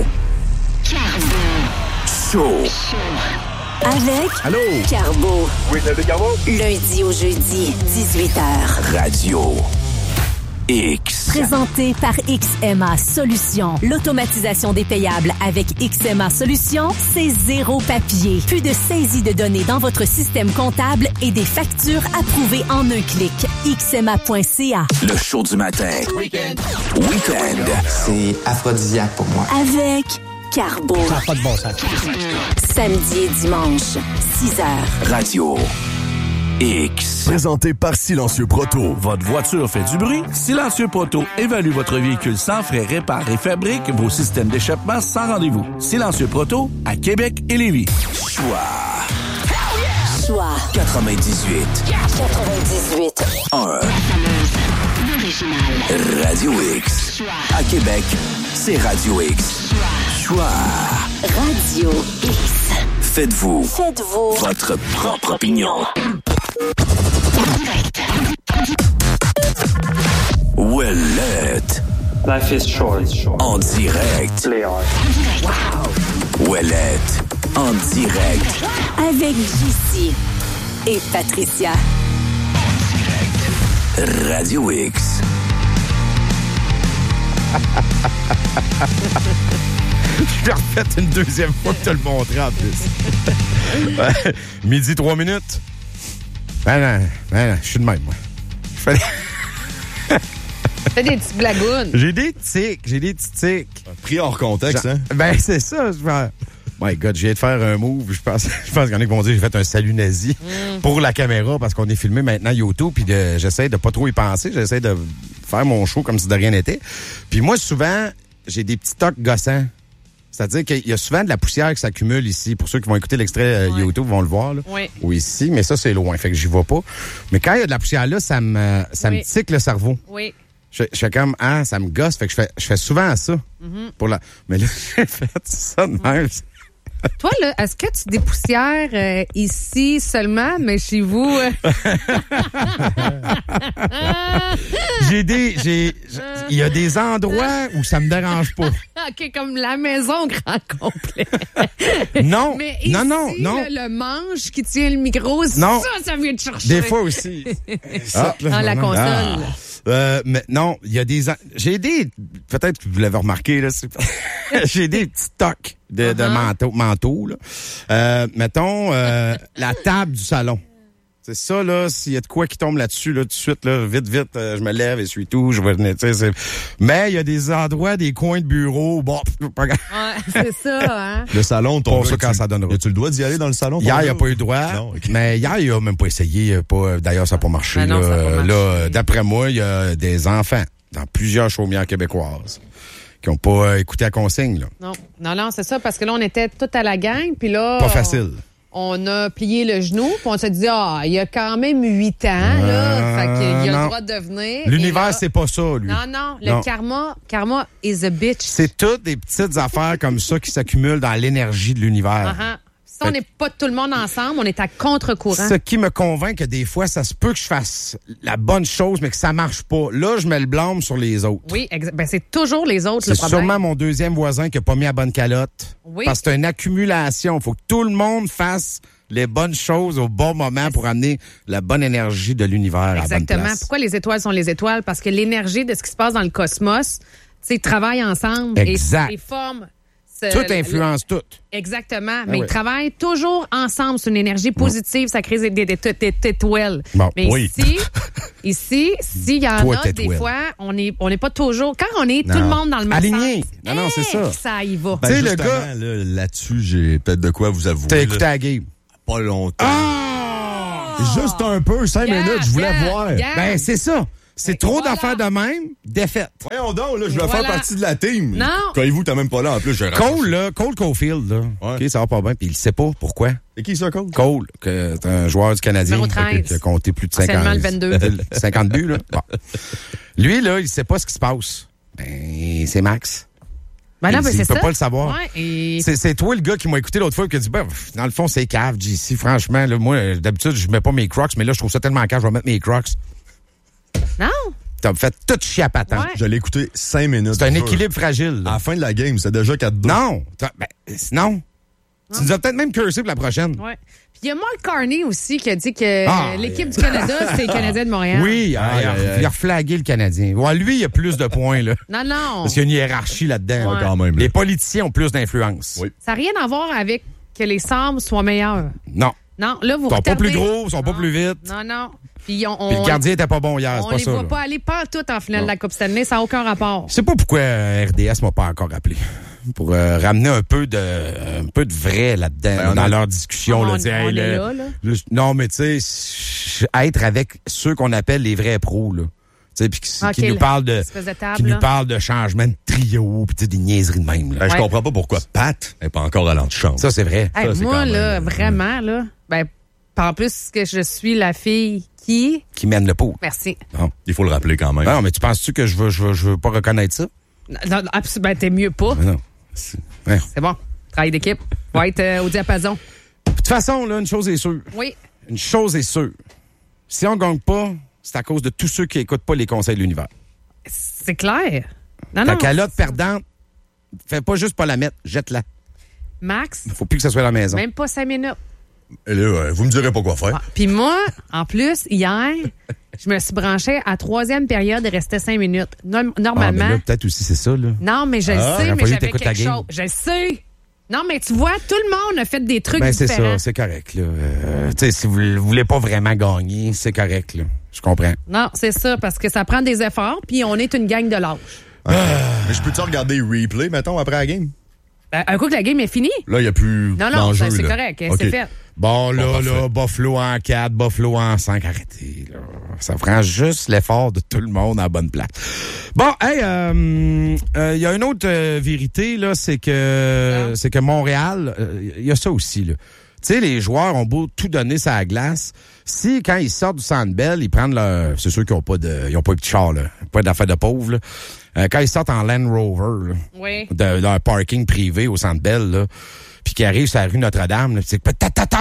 Show. Avec Allô? Carbo. Oui, c'est Carbo. Lundi au jeudi, 18h. Radio X. Présenté par XMA Solutions. L'automatisation des payables avec XMA Solutions, c'est zéro papier. Plus de saisie de données dans votre système comptable et des factures approuvées en un clic. XMA.ca. Le show du matin. Weekend. C'est aphrodisiaque pour moi. Avec Carbo. Ça n'a pas de bon sens. Samedi et dimanche, 6h. Radio X. Présenté par Silencieux Proto. Votre voiture fait du bruit? Silencieux Proto évalue votre véhicule sans frais, répare et fabrique vos systèmes d'échappement sans rendez-vous. Silencieux Proto à Québec et Lévis. Choix. 98. 1. Radio X. À Québec, c'est Radio X. Choix. Radio X. Faites-vous votre propre opinion. Ouellette. Life is short. En direct. Léon. Ouellette. En direct. Avec JC et Patricia. Radio X. Je l'ai refait une deuxième fois que tu le montrais en plus. Ouais. Midi 3 minutes. Ben non, je suis de même, moi. Fais des petites blagounes. J'ai des petits tics. Pris hors contexte, hein? Ben, c'est ça. My God, j'ai de faire un move. Je pense qu'il y en a qui vont dire que j'ai fait un salut nazi pour la caméra parce qu'on est filmé maintenant YouTube. Puis j'essaie de pas trop y penser. J'essaie de faire mon show comme si de rien n'était. Puis moi, souvent, j'ai des petits tocs gossants. C'est-à-dire qu'il y a souvent de la poussière qui s'accumule ici. Pour ceux qui vont écouter l'extrait YouTube, vont le voir. Là. Oui. Ou ici, mais ça, c'est loin. Fait que j'y vais pas. Mais quand il y a de la poussière là, ça me tique le cerveau. Oui. Je fais comme, ça me gosse. Fait que je fais souvent ça. Mais là, j'ai fait ça de même. Toi, là, est-ce que tu dépoussières ici seulement, mais chez vous? Il y a des endroits où ça me dérange pas. OK, comme la maison grand complet. Non, mais ici, non. Le manche qui tient le micro, non. ça vient te chercher. Des fois aussi. Dans la console. Mais non, il y a peut-être que vous l'avez remarqué, là, j'ai des petits tocs de manteau, là. Mettons, la table du salon. C'est ça, là, s'il y a de quoi qui tombe là-dessus, là, tout de suite, là, vite, je me lève, essuie tout, je vais venir, tu sais. Mais il y a des endroits, des coins de bureau, bon, pas grave. Ouais, c'est ça, hein. Le salon, ton ça quand ça donnera. Tu le droit d'y aller dans le salon? Hier, il n'a pas eu le droit. Non, okay. Mais hier, il a même pas essayé. D'ailleurs, ça n'a pas marché. Non, ça a pas marché. Là, d'après moi, il y a des enfants dans plusieurs chaumières québécoises qui n'ont pas écouté la consigne, là. Non, c'est ça, parce que là, on était tout à la gang, puis là... Pas facile. On a plié le genou, puis on s'est dit, il y a quand même 8 ans, là, fait qu'il a le droit de venir. L'univers, c'est pas ça, lui. Non, le karma is a bitch. C'est toutes des petites affaires comme ça qui s'accumulent dans l'énergie de l'univers. Si on n'est pas tout le monde ensemble, on est à contre-courant. Ce qui me convainc que des fois, ça se peut que je fasse la bonne chose, mais que ça marche pas. Là, je mets le blâme sur les autres. Oui, c'est toujours les autres le problème. C'est sûrement mon deuxième voisin qui a pas mis la bonne calotte. Oui. Parce que c'est une accumulation. Il faut que tout le monde fasse les bonnes choses au bon moment pour amener la bonne énergie de l'univers à la bonne place. Pourquoi les étoiles sont les étoiles? Parce que l'énergie de ce qui se passe dans le cosmos, tu sais, travaille ensemble exact. et forment Tout influence tout. Exactement. Mais oui. ils travaillent toujours ensemble. C'est une énergie positive. Ça crée des étoiles. Bon, mais oui. ici, s'il y en Toi, a, des t'étoile. fois, on n'est pas toujours... Quand on est tout le monde dans le même Aligné. sens, Non, c'est ça. Ça y va. Ben, Tu sais, le justement, gars- là-dessus, j'ai peut-être de quoi vous avouer. T'as là. écouté la game. Pas longtemps. Ah! Juste un peu, 5 minutes, je voulais voir. Ben, c'est ça. C'est trop voilà. d'affaires de même, défaite. Voyons donc, là, je vais Voilà. faire partie de la team. Non. Croyez-vous, t'as même pas là, en plus. Cole Caulfield, là. Ouais. OK, ça va pas bien, puis il sait pas pourquoi. C'est qui ça, Cole? Cole, que c'est un joueur du Canadien Numéro 13. qui a compté plus de Anciennement 50, le 22. 50 buts. Là. Bon. Lui, là, il sait pas ce qui se passe. Ben, c'est Max. Ben non, Il ben c'est peut ça. pas le savoir. Ouais, et... C'est toi le gars qui m'a écouté l'autre fois et qui a dit, ben, dans le fond, c'est cave, JC. Franchement, là, moi, d'habitude, je mets pas mes Crocs, mais là, je trouve ça tellement cave, je vais mettre mes Crocs. Non. T'as fait tout chier à patin. Ouais. Je l'ai écouté 5 minutes. C'est un je jure. équilibre fragile. À là. la fin de la game, c'était déjà 4-2. Non. Non. Tu nous as peut-être même cursé pour la prochaine. Ouais. Puis il y a Mark Carney aussi qui a dit que Ah, l'équipe du Canada, c'est les Canadiens de Montréal. Oui, il a reflagué le Canadien. Ouais, lui, il a plus de points, là. Non, non. Parce qu'il y a une hiérarchie là-dedans. Ouais. Quand même. là. Les politiciens ont plus d'influence. Oui. Ça n'a rien à voir avec que les Sabres soient meilleurs. Non. Non, là, vous Ils sont pas retardez. plus gros, ils sont pas Non. plus vite. Non, non. Puis Puis le gardien était pas bon hier, on c'est pas les ça. voit là. pas aller partout en finale de la Coupe Stanley. Ça n'a aucun rapport. Je sais pas pourquoi RDS m'a pas encore appelé. Pour ramener un peu de vrai là-dedans, Ben, on dans a- leur discussion. Là, On tu sais, est le- là. non, mais tu sais, être avec ceux qu'on appelle les vrais pros, là. Tu sais, puis qui Ok, nous parlent de... espèce de table, Qui nous là. parlent de changement de trio, puis tu sais, des niaiseries de même. Là. Ben, je Ouais. comprends pas pourquoi Pat n'est pas encore à l'antichambre. Ça, c'est vrai. Hey, Ça, c'est moi, quand même, là, vraiment, là, ben, en plus que je suis la fille qui... Qui mène le pot. Merci. Bon. Il faut le rappeler quand même. Non, mais tu penses-tu que je veux pas reconnaître ça? Non, ben, t'es mieux pas. Ben non. Ouais. C'est bon. Travail d'équipe. Va être au diapason. De toute façon, là, une chose est sûre. Oui. Une chose est sûre. Si on gagne pas, c'est à cause de tous ceux qui écoutent pas les conseils de l'univers. C'est clair. Non, Ta non. calotte perdante, fais pas juste pas la mettre, jette-la. Max, Faut plus que ça soit à la maison. même pas 5 minutes. Et là, vous me direz pas quoi faire. Ah, puis moi, en plus, hier, je me suis branchée à 3e période et restait 5 minutes. Ah, Normalement. mais là, peut-être aussi c'est ça, là. Non, mais je le aurait sais, mais fallu que j'avais t'écoutes la quelque game. chose. Je le sais. Non, mais tu vois, tout le monde a fait des trucs Ben, c'est différents. ça, c'est correct, là. Tu sais, si vous voulez pas vraiment gagner, c'est correct, là. Je comprends. Non, c'est ça, parce que ça prend des efforts, puis on est une gang de lâches. Mais je peux-tu regarder replay, mettons, après la game? Un coup que la game est finie. Là, il n'y a plus Non, non, d'enjeu, c'est là. correct, OK. c'est fait. Bon, là, parfait. là, Buffalo en 4, Buffalo en 5, arrêtez, là. Ça prend juste l'effort de tout le monde à la bonne place. Bon, hey, il y a une autre vérité, là, c'est que Montréal, il y a ça aussi, là. Tu sais, les joueurs ont beau tout donner sur la glace. Si, quand ils sortent du Centre Bell, ils prennent leur... C'est sûr qu'ils n'ont pas de petit char, là. Pas d'affaires de pauvres, là. Quand ils sortent en Land Rover, là, Oui. de leur parking privé au Centre Bell, là, puis qui arrivent sur la rue Notre-Dame, là, c'est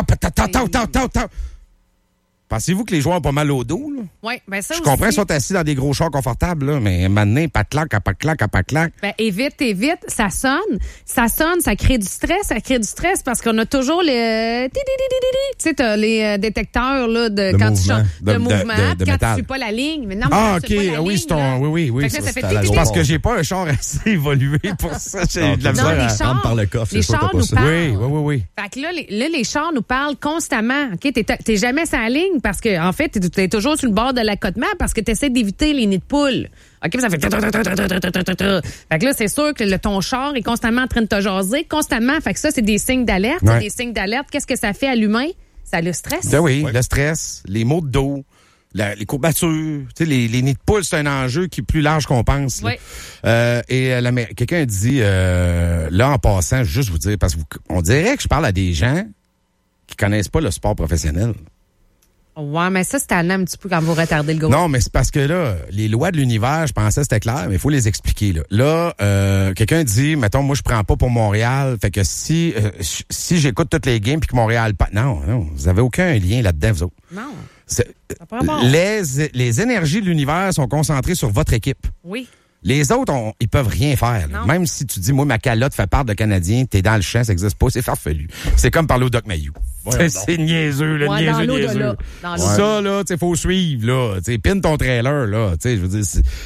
pensez-vous que les joueurs ont pas mal au dos, là? Oui, ben ça Je aussi. comprends, ils sont assis dans des gros chars confortables, là, mais maintenant, pas de claque, pas de claque, pas de claque. Ben, évite, ça sonne, ça crée du stress parce qu'on a toujours les, tu sais, t'as les détecteurs, là, de quand tu mouvement. chantes, de De mouvement, de quand métal. tu suis pas la ligne. Mais non, Ah, mais OK, quand tu suis pas la oui, ligne, c'est ton... là. Oui, Fait que là, ça c'est fait à la tic, loi. tic, parce que j'ai pas un char assez évolué pour ça. J'ai de la Non, misère les à... chars, rentre par le coffre, les c'est sûr que chars t'as pas nous ça. parlent. Oui. Fait que là, les chars nous parlent constamment. OK, t'es jamais sur la ligne parce que, en fait, t'es toujours sur le bord de l'accotement parce que t'essaies d'éviter les nids de poules. OK, puis ça fait... Fait que là, c'est sûr que ton char est constamment en train de te jaser, constamment. Fait que ça, c'est des signes d'alerte. Ouais. Des signes d'alerte, qu'est-ce que ça fait à l'humain? Ça le stresse. Ben oui, Ouais. le stress, les maux de dos, les courbatures, tu sais, les nids de poule, c'est un enjeu qui est plus large qu'on pense. Là. Oui. Quelqu'un a dit, là, en passant, juste vous dire, parce qu'on dirait que je parle à des gens qui connaissent pas le sport professionnel. Ouais, mais ça, c'est tellement un petit peu quand vous retardez le gros. Non, mais c'est parce que là, les lois de l'univers, je pensais que c'était clair, mais il faut les expliquer. Là, quelqu'un dit, mettons, moi, je prends pas pour Montréal, fait que si j'écoute toutes les games puis que Montréal... Non, vous avez aucun lien là-dedans, vous autres. Non. C'est- Ça prend pas. les énergies de l'univers sont concentrées sur votre équipe. Oui. Les autres, ils peuvent rien faire. là. Non. Même si tu dis, moi, ma calotte fait part de Canadien, t'es dans le champ, ça existe pas, c'est farfelu. C'est comme parler au Doc Mayou. C'est niaiseux, là, Ouais, dans niaiseux, l'au-delà. niaiseux. Dans l'au-delà. Ça, là, tu sais, faut suivre, là. Tu sais, pine ton trailer, là. Tu sais, je veux dire,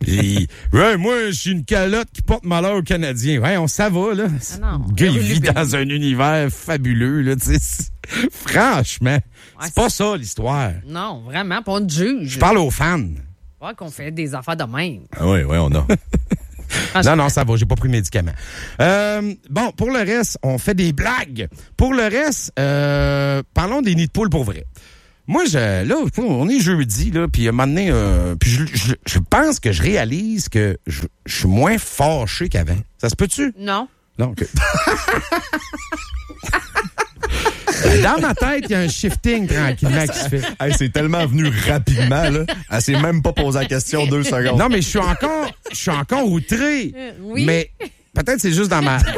Ouais, moi, je suis une calotte qui porte malheur aux Canadiens. Ouais, ça va, là. non. Le gars, il vit dans un univers fabuleux, là, tu sais. Franchement, c'est pas ça, l'histoire. Non, vraiment, pas de juge. Je parle aux fans. Pas qu'on fait des affaires de même. Ah oui, on a. Non, ça va, j'ai pas pris de médicaments. Bon, pour le reste, on fait des blagues. Pour le reste, parlons des nids de poules pour vrai. Moi, là, on est jeudi, là, puis à un moment donné, puis je pense que je réalise que je suis moins fâché qu'avant. Ça se peut-tu? Non. Non, OK. Dans ma tête, il y a un shifting tranquillement qui se fait. Hey, c'est tellement venu rapidement, là. Elle s'est même pas posé la question 2 secondes. Non, mais je suis encore outré. Oui. Mais peut-être c'est juste dans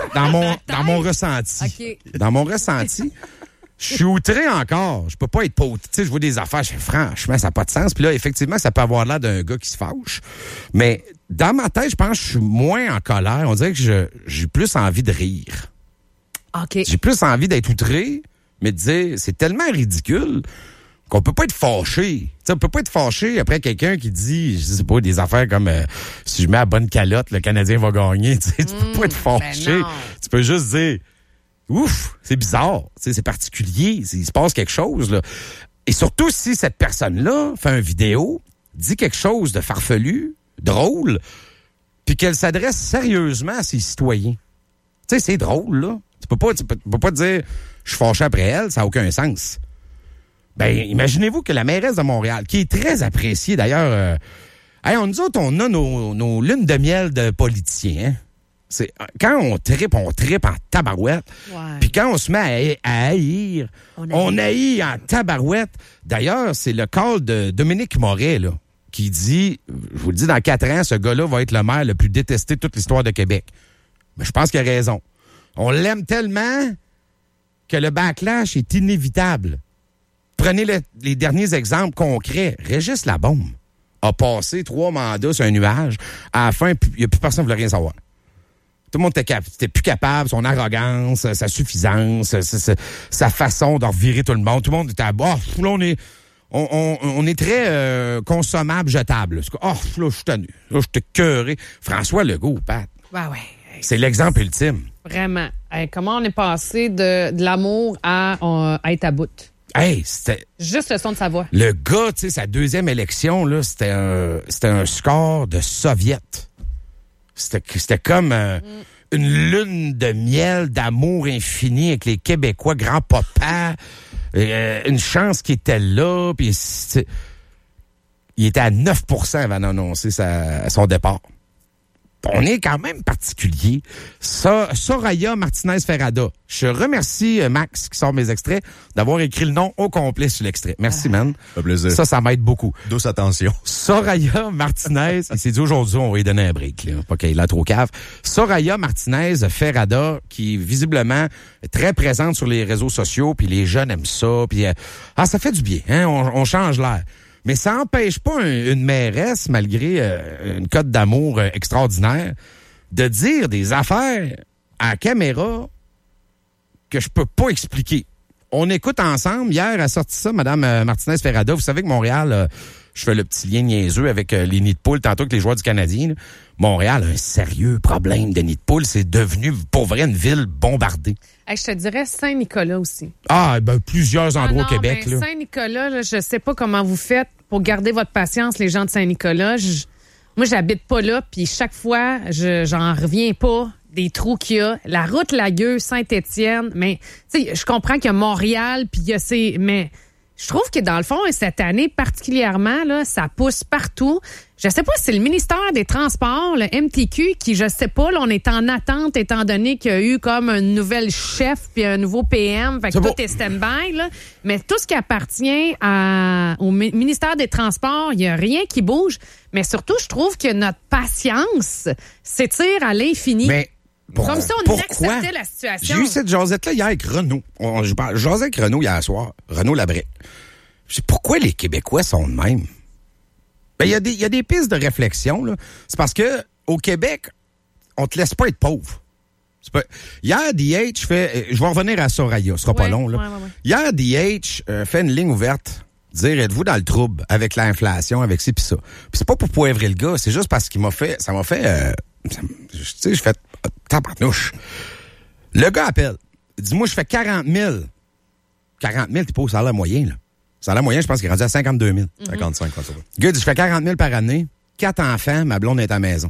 mon ressenti. OK. Dans mon ressenti, je suis outré encore. Je peux pas être pas outré. Tu sais, je vois des affaires, je fais franchement, ça n'a pas de sens. Puis là, effectivement, ça peut avoir l'air d'un gars qui se fâche. Mais dans ma tête, je pense que je suis moins en colère. On dirait que j'ai plus envie de rire. OK. J'ai plus envie d'être outré, mais de dire, c'est tellement ridicule qu'on peut pas être fâché. T'sais, on peut pas être fâché après quelqu'un qui dit, je sais pas, des affaires comme si je mets la bonne calotte, le Canadien va gagner. Tu peux pas être fâché. Ben tu peux juste dire, ouf, c'est bizarre, c'est particulier, il se passe quelque chose, là. Et surtout si cette personne-là fait une vidéo, dit quelque chose de farfelu, drôle, puis qu'elle s'adresse sérieusement à ses citoyens. Tu sais, c'est drôle, là. Tu peux pas dire, je suis fâché après elle, ça n'a aucun sens. Ben, imaginez-vous que la mairesse de Montréal, qui est très appréciée d'ailleurs, nous autres, on a nos lunes de miel de politiciens, hein. C'est, quand on trippe en tabarouette. Ouais. Puis quand on se met à haïr, on haït en tabarouette. D'ailleurs, c'est le call de Dominique Moret, là, qui dit, je vous le dis, dans 4 ans, ce gars-là va être le maire le plus détesté de toute l'histoire de Québec. Mais je pense qu'il a raison. On l'aime tellement que le backlash est inévitable. Prenez les derniers exemples concrets. Régis Labaume a passé 3 mandats sur un nuage. À la fin, il n'y a plus personne qui voulait rien savoir. Tout le monde était plus capable, son arrogance, sa suffisance, sa façon de revirer tout le monde. Tout le monde était à bord. Là, on est très consommable, jetable. Là, je suis tenu. Là, je suis cœuré. François Legault, Pat. Ouais. C'est l'exemple ultime. Vraiment. Hey, comment on est passé de l'amour à être à bout? Hey, c'était... Juste le son de sa voix. Le gars, tu sais, sa deuxième élection, là, c'était un score de soviète. C'était comme une lune de miel d'amour infini avec les Québécois, grand-papa, une chance qu'il était là, puis il était à 9% avant d'annoncer son départ. On est quand même particulier. Soraya Martinez-Ferrada. Je remercie Max qui sort mes extraits d'avoir écrit le nom au complet sur l'extrait. Merci, man. Ça fait plaisir. Ça m'aide beaucoup. Douce attention. Soraya Martinez, il s'est dit aujourd'hui, on va lui donner un break, là. Pas qu'il a trop cave. Soraya Martinez-Ferrada, qui visiblement est très présente sur les réseaux sociaux, puis les jeunes aiment ça, puis ça fait du bien, hein? On change l'air. Mais ça n'empêche pas une mairesse, malgré une cote d'amour extraordinaire, de dire des affaires à la caméra que je peux pas expliquer. On écoute ensemble. Hier, elle a sorti ça, Mme Martinez-Ferrada. Vous savez que Montréal, je fais le petit lien niaiseux avec les nids de poules, tantôt avec les joueurs du Canadien. Là. Montréal a un sérieux problème de nids de poules. C'est devenu, pour vrai, une ville bombardée. Hey, je te dirais Saint-Nicolas aussi. Plusieurs endroits au Québec. Là. Saint-Nicolas, là, je sais pas comment vous faites pour garder votre patience, les gens de Saint-Nicolas. Moi, j'habite pas là, puis chaque fois, j'en reviens pas des trous qu'il y a. La route Lagueux, Saint-Étienne, mais tu sais, je comprends qu'il y a Montréal, puis il y a mais je trouve que dans le fond, cette année particulièrement, là, ça pousse partout. Je sais pas si c'est le ministère des Transports, le MTQ, qui, je sais pas, là, on est en attente étant donné qu'il y a eu comme un nouvel chef puis un nouveau PM. Fait que tout est stand-by, là. Mais tout ce qui appartient au ministère des Transports, il y a rien qui bouge. Mais surtout, je trouve que notre patience s'étire à l'infini. Mais comme si on acceptait la situation. J'ai eu cette jasette-là hier avec Renaud. Je jasais avec Renaud hier soir. Renaud Labrec. Je sais pourquoi les Québécois sont de même. Ben, il y a des pistes de réflexion, là. C'est parce que au Québec, on te laisse pas être pauvre. Hier, DH fait... Je vais revenir à Soraya, ce sera pas long, là. Ouais. Hier, DH fait une ligne ouverte dire, êtes-vous dans le trouble avec l'inflation, avec ci pis ça. Puis c'est pas pour poivrer le gars, c'est juste parce qu'il ça m'a fait, tu sais, je fais tabarnouche. Le gars appelle. Il dit, moi, je fais 40 000. 40 000, t'es pas au salaire moyen, là. Salaire moyen, je pense qu'il est rendu à 52 000. 55, ça va. Le gars dit, je fais 40 000 par année, 4 enfants, ma blonde est à la maison.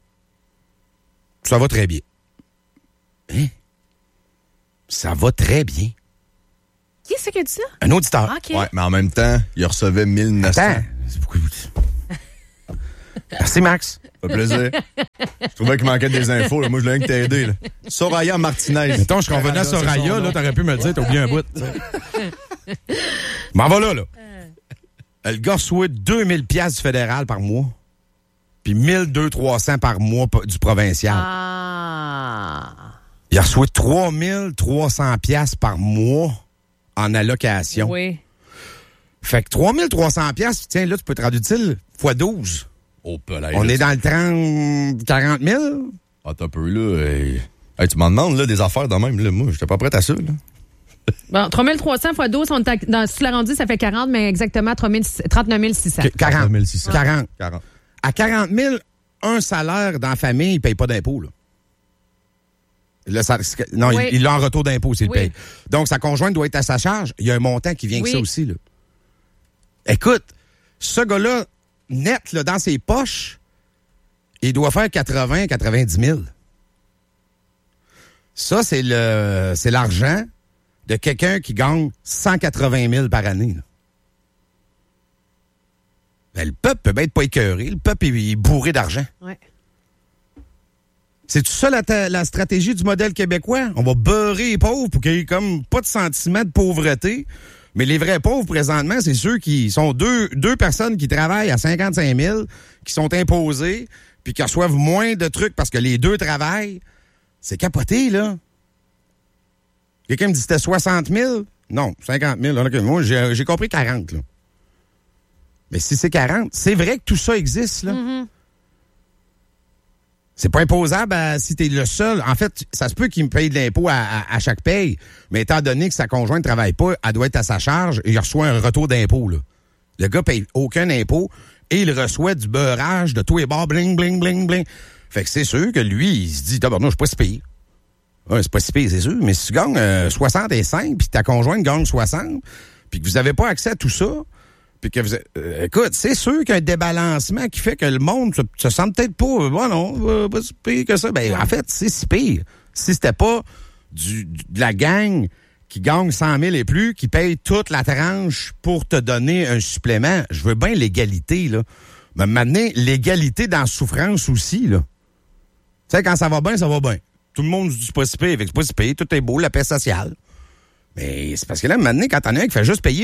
Ça va très bien. Hein? Ça va très bien. Qui c'est qui a dit ça? Un auditeur. OK. Ouais, mais en même temps, il recevait 1900. Attends. C'est pourquoi... Merci, Max. Ça fait plaisir. Je trouvais qu'il manquait des infos. Là. Moi, je voulais que t'aies aidé. Là. Soraya Martinez. Mettons, je suis revenu à Soraya, là, t'aurais pu me le dire, t'as oublié un bout. M'en va là. Le gars souhaite 2000 piastres du fédéral par mois, puis 1200-300 par mois du provincial. Ah. Il reçoit 3300 piastres par mois en allocation. Oui. Fait que 3300 piastres, tiens, là, tu peux te rendre utile fois 12. Oh, pelé, On là, est dans le 40 000? Ah, t'as un peu, là. Hey, tu m'en demandes, là, des affaires de même. Là. Moi, j'étais pas prêt à ça, là. Bon, 3300 fois 12, on est dans sous l'arrondi, ça fait 40, mais exactement 39 600. 40. 600. 40. 40. À 40 000, un salaire dans la famille, il ne paye pas d'impôt, là. Non, Oui. il l'a en retour d'impôt s'il Oui. paye. Donc, sa conjointe doit être à sa charge. Il y a un montant qui vient avec ça aussi, là. Écoute, ce gars-là, net, là, dans ses poches, il doit faire 90 000. Ça, c'est l'argent de quelqu'un qui gagne 180 000 par année, là. Ben, le peuple peut bien être pas écœuré. Le peuple il est bourré d'argent. Ouais. C'est tout ça la stratégie du modèle québécois? On va beurrer les pauvres pour qu'il y ait comme pas de sentiment de pauvreté. Mais les vrais pauvres, présentement, c'est ceux qui sont deux personnes qui travaillent à 55 000, qui sont imposés, puis qui reçoivent moins de trucs parce que les deux travaillent. C'est capoté, là. Quelqu'un me dit c'était 60 000? Non, 50 000. Okay. Moi, j'ai compris 40, là. Mais si c'est 40, c'est vrai que tout ça existe, là. Mm-hmm. C'est pas imposable si t'es le seul. En fait, ça se peut qu'il me paye de l'impôt à chaque paye, mais étant donné que sa conjointe ne travaille pas, elle doit être à sa charge et il reçoit un retour d'impôt, là. Le gars paye aucun impôt et il reçoit du beurrage de tous les bords, bling, bling, bling, bling. Fait que c'est sûr que lui, il se dit, non, je suis pas si payé. Ouais, c'est pas si payé, c'est sûr, mais si tu gagnes 65 puis ta conjointe gagne 60, puis que vous avez pas accès à tout ça, puis que vous... écoute, c'est sûr qu'il y a un débalancement qui fait que le monde se sent peut-être pas... non, pas si pire que ça. Ben, en fait, c'est si pire. Si c'était pas de la gang qui gagne 100 000 et plus, qui paye toute la tranche pour te donner un supplément, je veux bien l'égalité, là. Mais maintenant, l'égalité dans la souffrance aussi, là. Tu sais, quand ça va bien, ça va bien. Tout le monde dit c'est pas si pire, fait que c'est pas si pire, tout est beau, la paix sociale. Mais c'est parce que là, maintenant, quand t'en as un qui fait juste payer,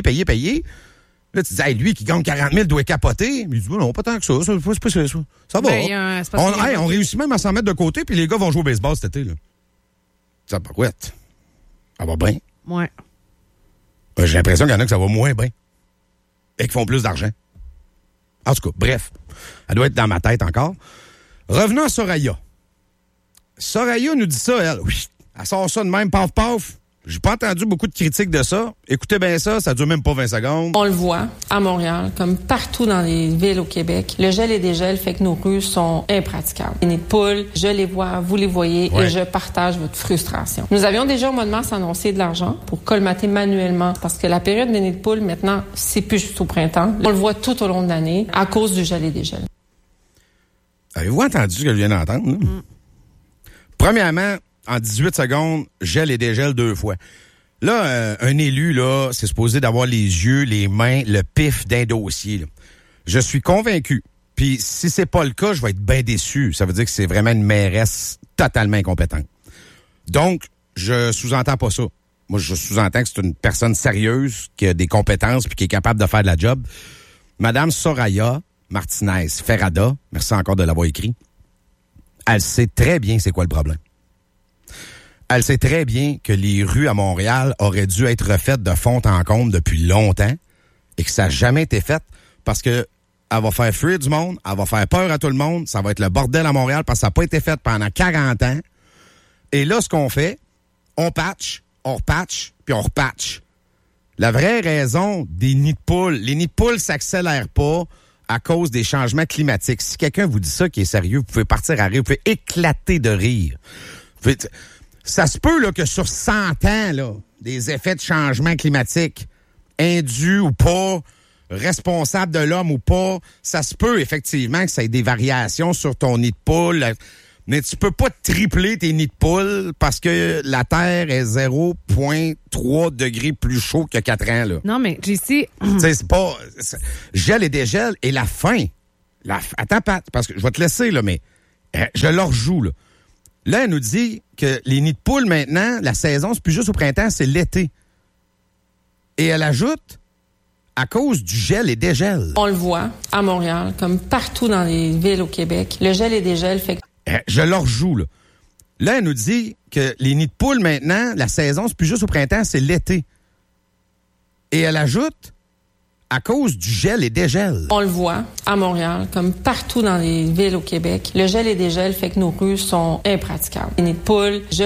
là, tu dis, hey, lui qui gagne 40 000 doit capoter. Mais il dit, non, pas tant que ça. Ça va. Ben, c'est parce que- On réussit même à s'en mettre de côté, puis les gars vont jouer au baseball cet été, là. Ça va quoi? Ça va bien. Ouais. J'ai l'impression qu'il y en a que ça va moins bien. Et qui font plus d'argent. En tout cas, bref. Elle doit être dans ma tête encore. Revenons à Soraya. Soraya nous dit ça, elle. Oui. Elle sort ça de même, paf, paf. J'ai pas entendu beaucoup de critiques de ça. Écoutez bien ça dure même pas 20 secondes. On le voit à Montréal, comme partout dans les villes au Québec. Le gel et dégel fait que nos rues sont impraticables. Les nids de poules, je les vois, vous les voyez, Ouais. et je partage votre frustration. Nous avions déjà au mois de mars annoncé de l'argent pour colmater manuellement, parce que la période des nids de poules, maintenant, c'est plus juste au printemps. On le voit tout au long de l'année à cause du gel et dégel. Avez-vous entendu ce que je viens d'entendre? Là? Premièrement, en 18 secondes, gel et dégel 2 fois. Là, un élu, là, c'est supposé d'avoir les yeux, les mains, le pif d'un dossier. Là. Je suis convaincu. Puis si c'est pas le cas, je vais être bien déçu. Ça veut dire que c'est vraiment une mairesse totalement incompétente. Donc, je sous-entends pas ça. Moi, je sous-entends que c'est une personne sérieuse, qui a des compétences puis qui est capable de faire de la job. Madame Soraya Martinez Ferrada, merci encore de l'avoir écrit, elle sait très bien c'est quoi le problème. Elle sait très bien que les rues à Montréal auraient dû être refaites de fond en comble depuis longtemps et que ça n'a jamais été fait parce que elle va faire fuir du monde, elle va faire peur à tout le monde, ça va être le bordel à Montréal parce que ça n'a pas été fait pendant 40 ans. Et là, ce qu'on fait, on patch, on repatch, puis on repatch. La vraie raison des nids de poules, les nids de poules s'accélèrent pas à cause des changements climatiques. Si quelqu'un vous dit ça qui est sérieux, vous pouvez partir à rire, vous pouvez éclater de rire. Ça se peut là, que sur 100 ans, là, des effets de changement climatique, indus ou pas, responsables de l'homme ou pas, ça se peut effectivement que ça ait des variations sur ton nid de poule. Mais tu peux pas tripler tes nids de poule parce que la Terre est 0,3 degrés plus chaud que 4 ans. Là. Non, mais JC... c'est pas... Gel et dégel et la fin. Attends, Pat, parce que je vais te laisser, là, mais je leur joue, là. Là, elle nous dit que les nids de poule, maintenant, la saison, c'est plus juste au printemps, c'est l'été. Et elle ajoute, à cause du gel et dégel. On le voit à Montréal, comme partout dans les villes au Québec. Le gel et dégel fait que... Je leur joue, là. Là, elle nous dit que les nids de poule, maintenant, la saison, c'est plus juste au printemps, c'est l'été. Et elle ajoute, à cause du gel et dégel. On le voit à Montréal, comme partout dans les villes au Québec. Le gel et dégel fait que nos rues sont impraticables. Les nids de poule,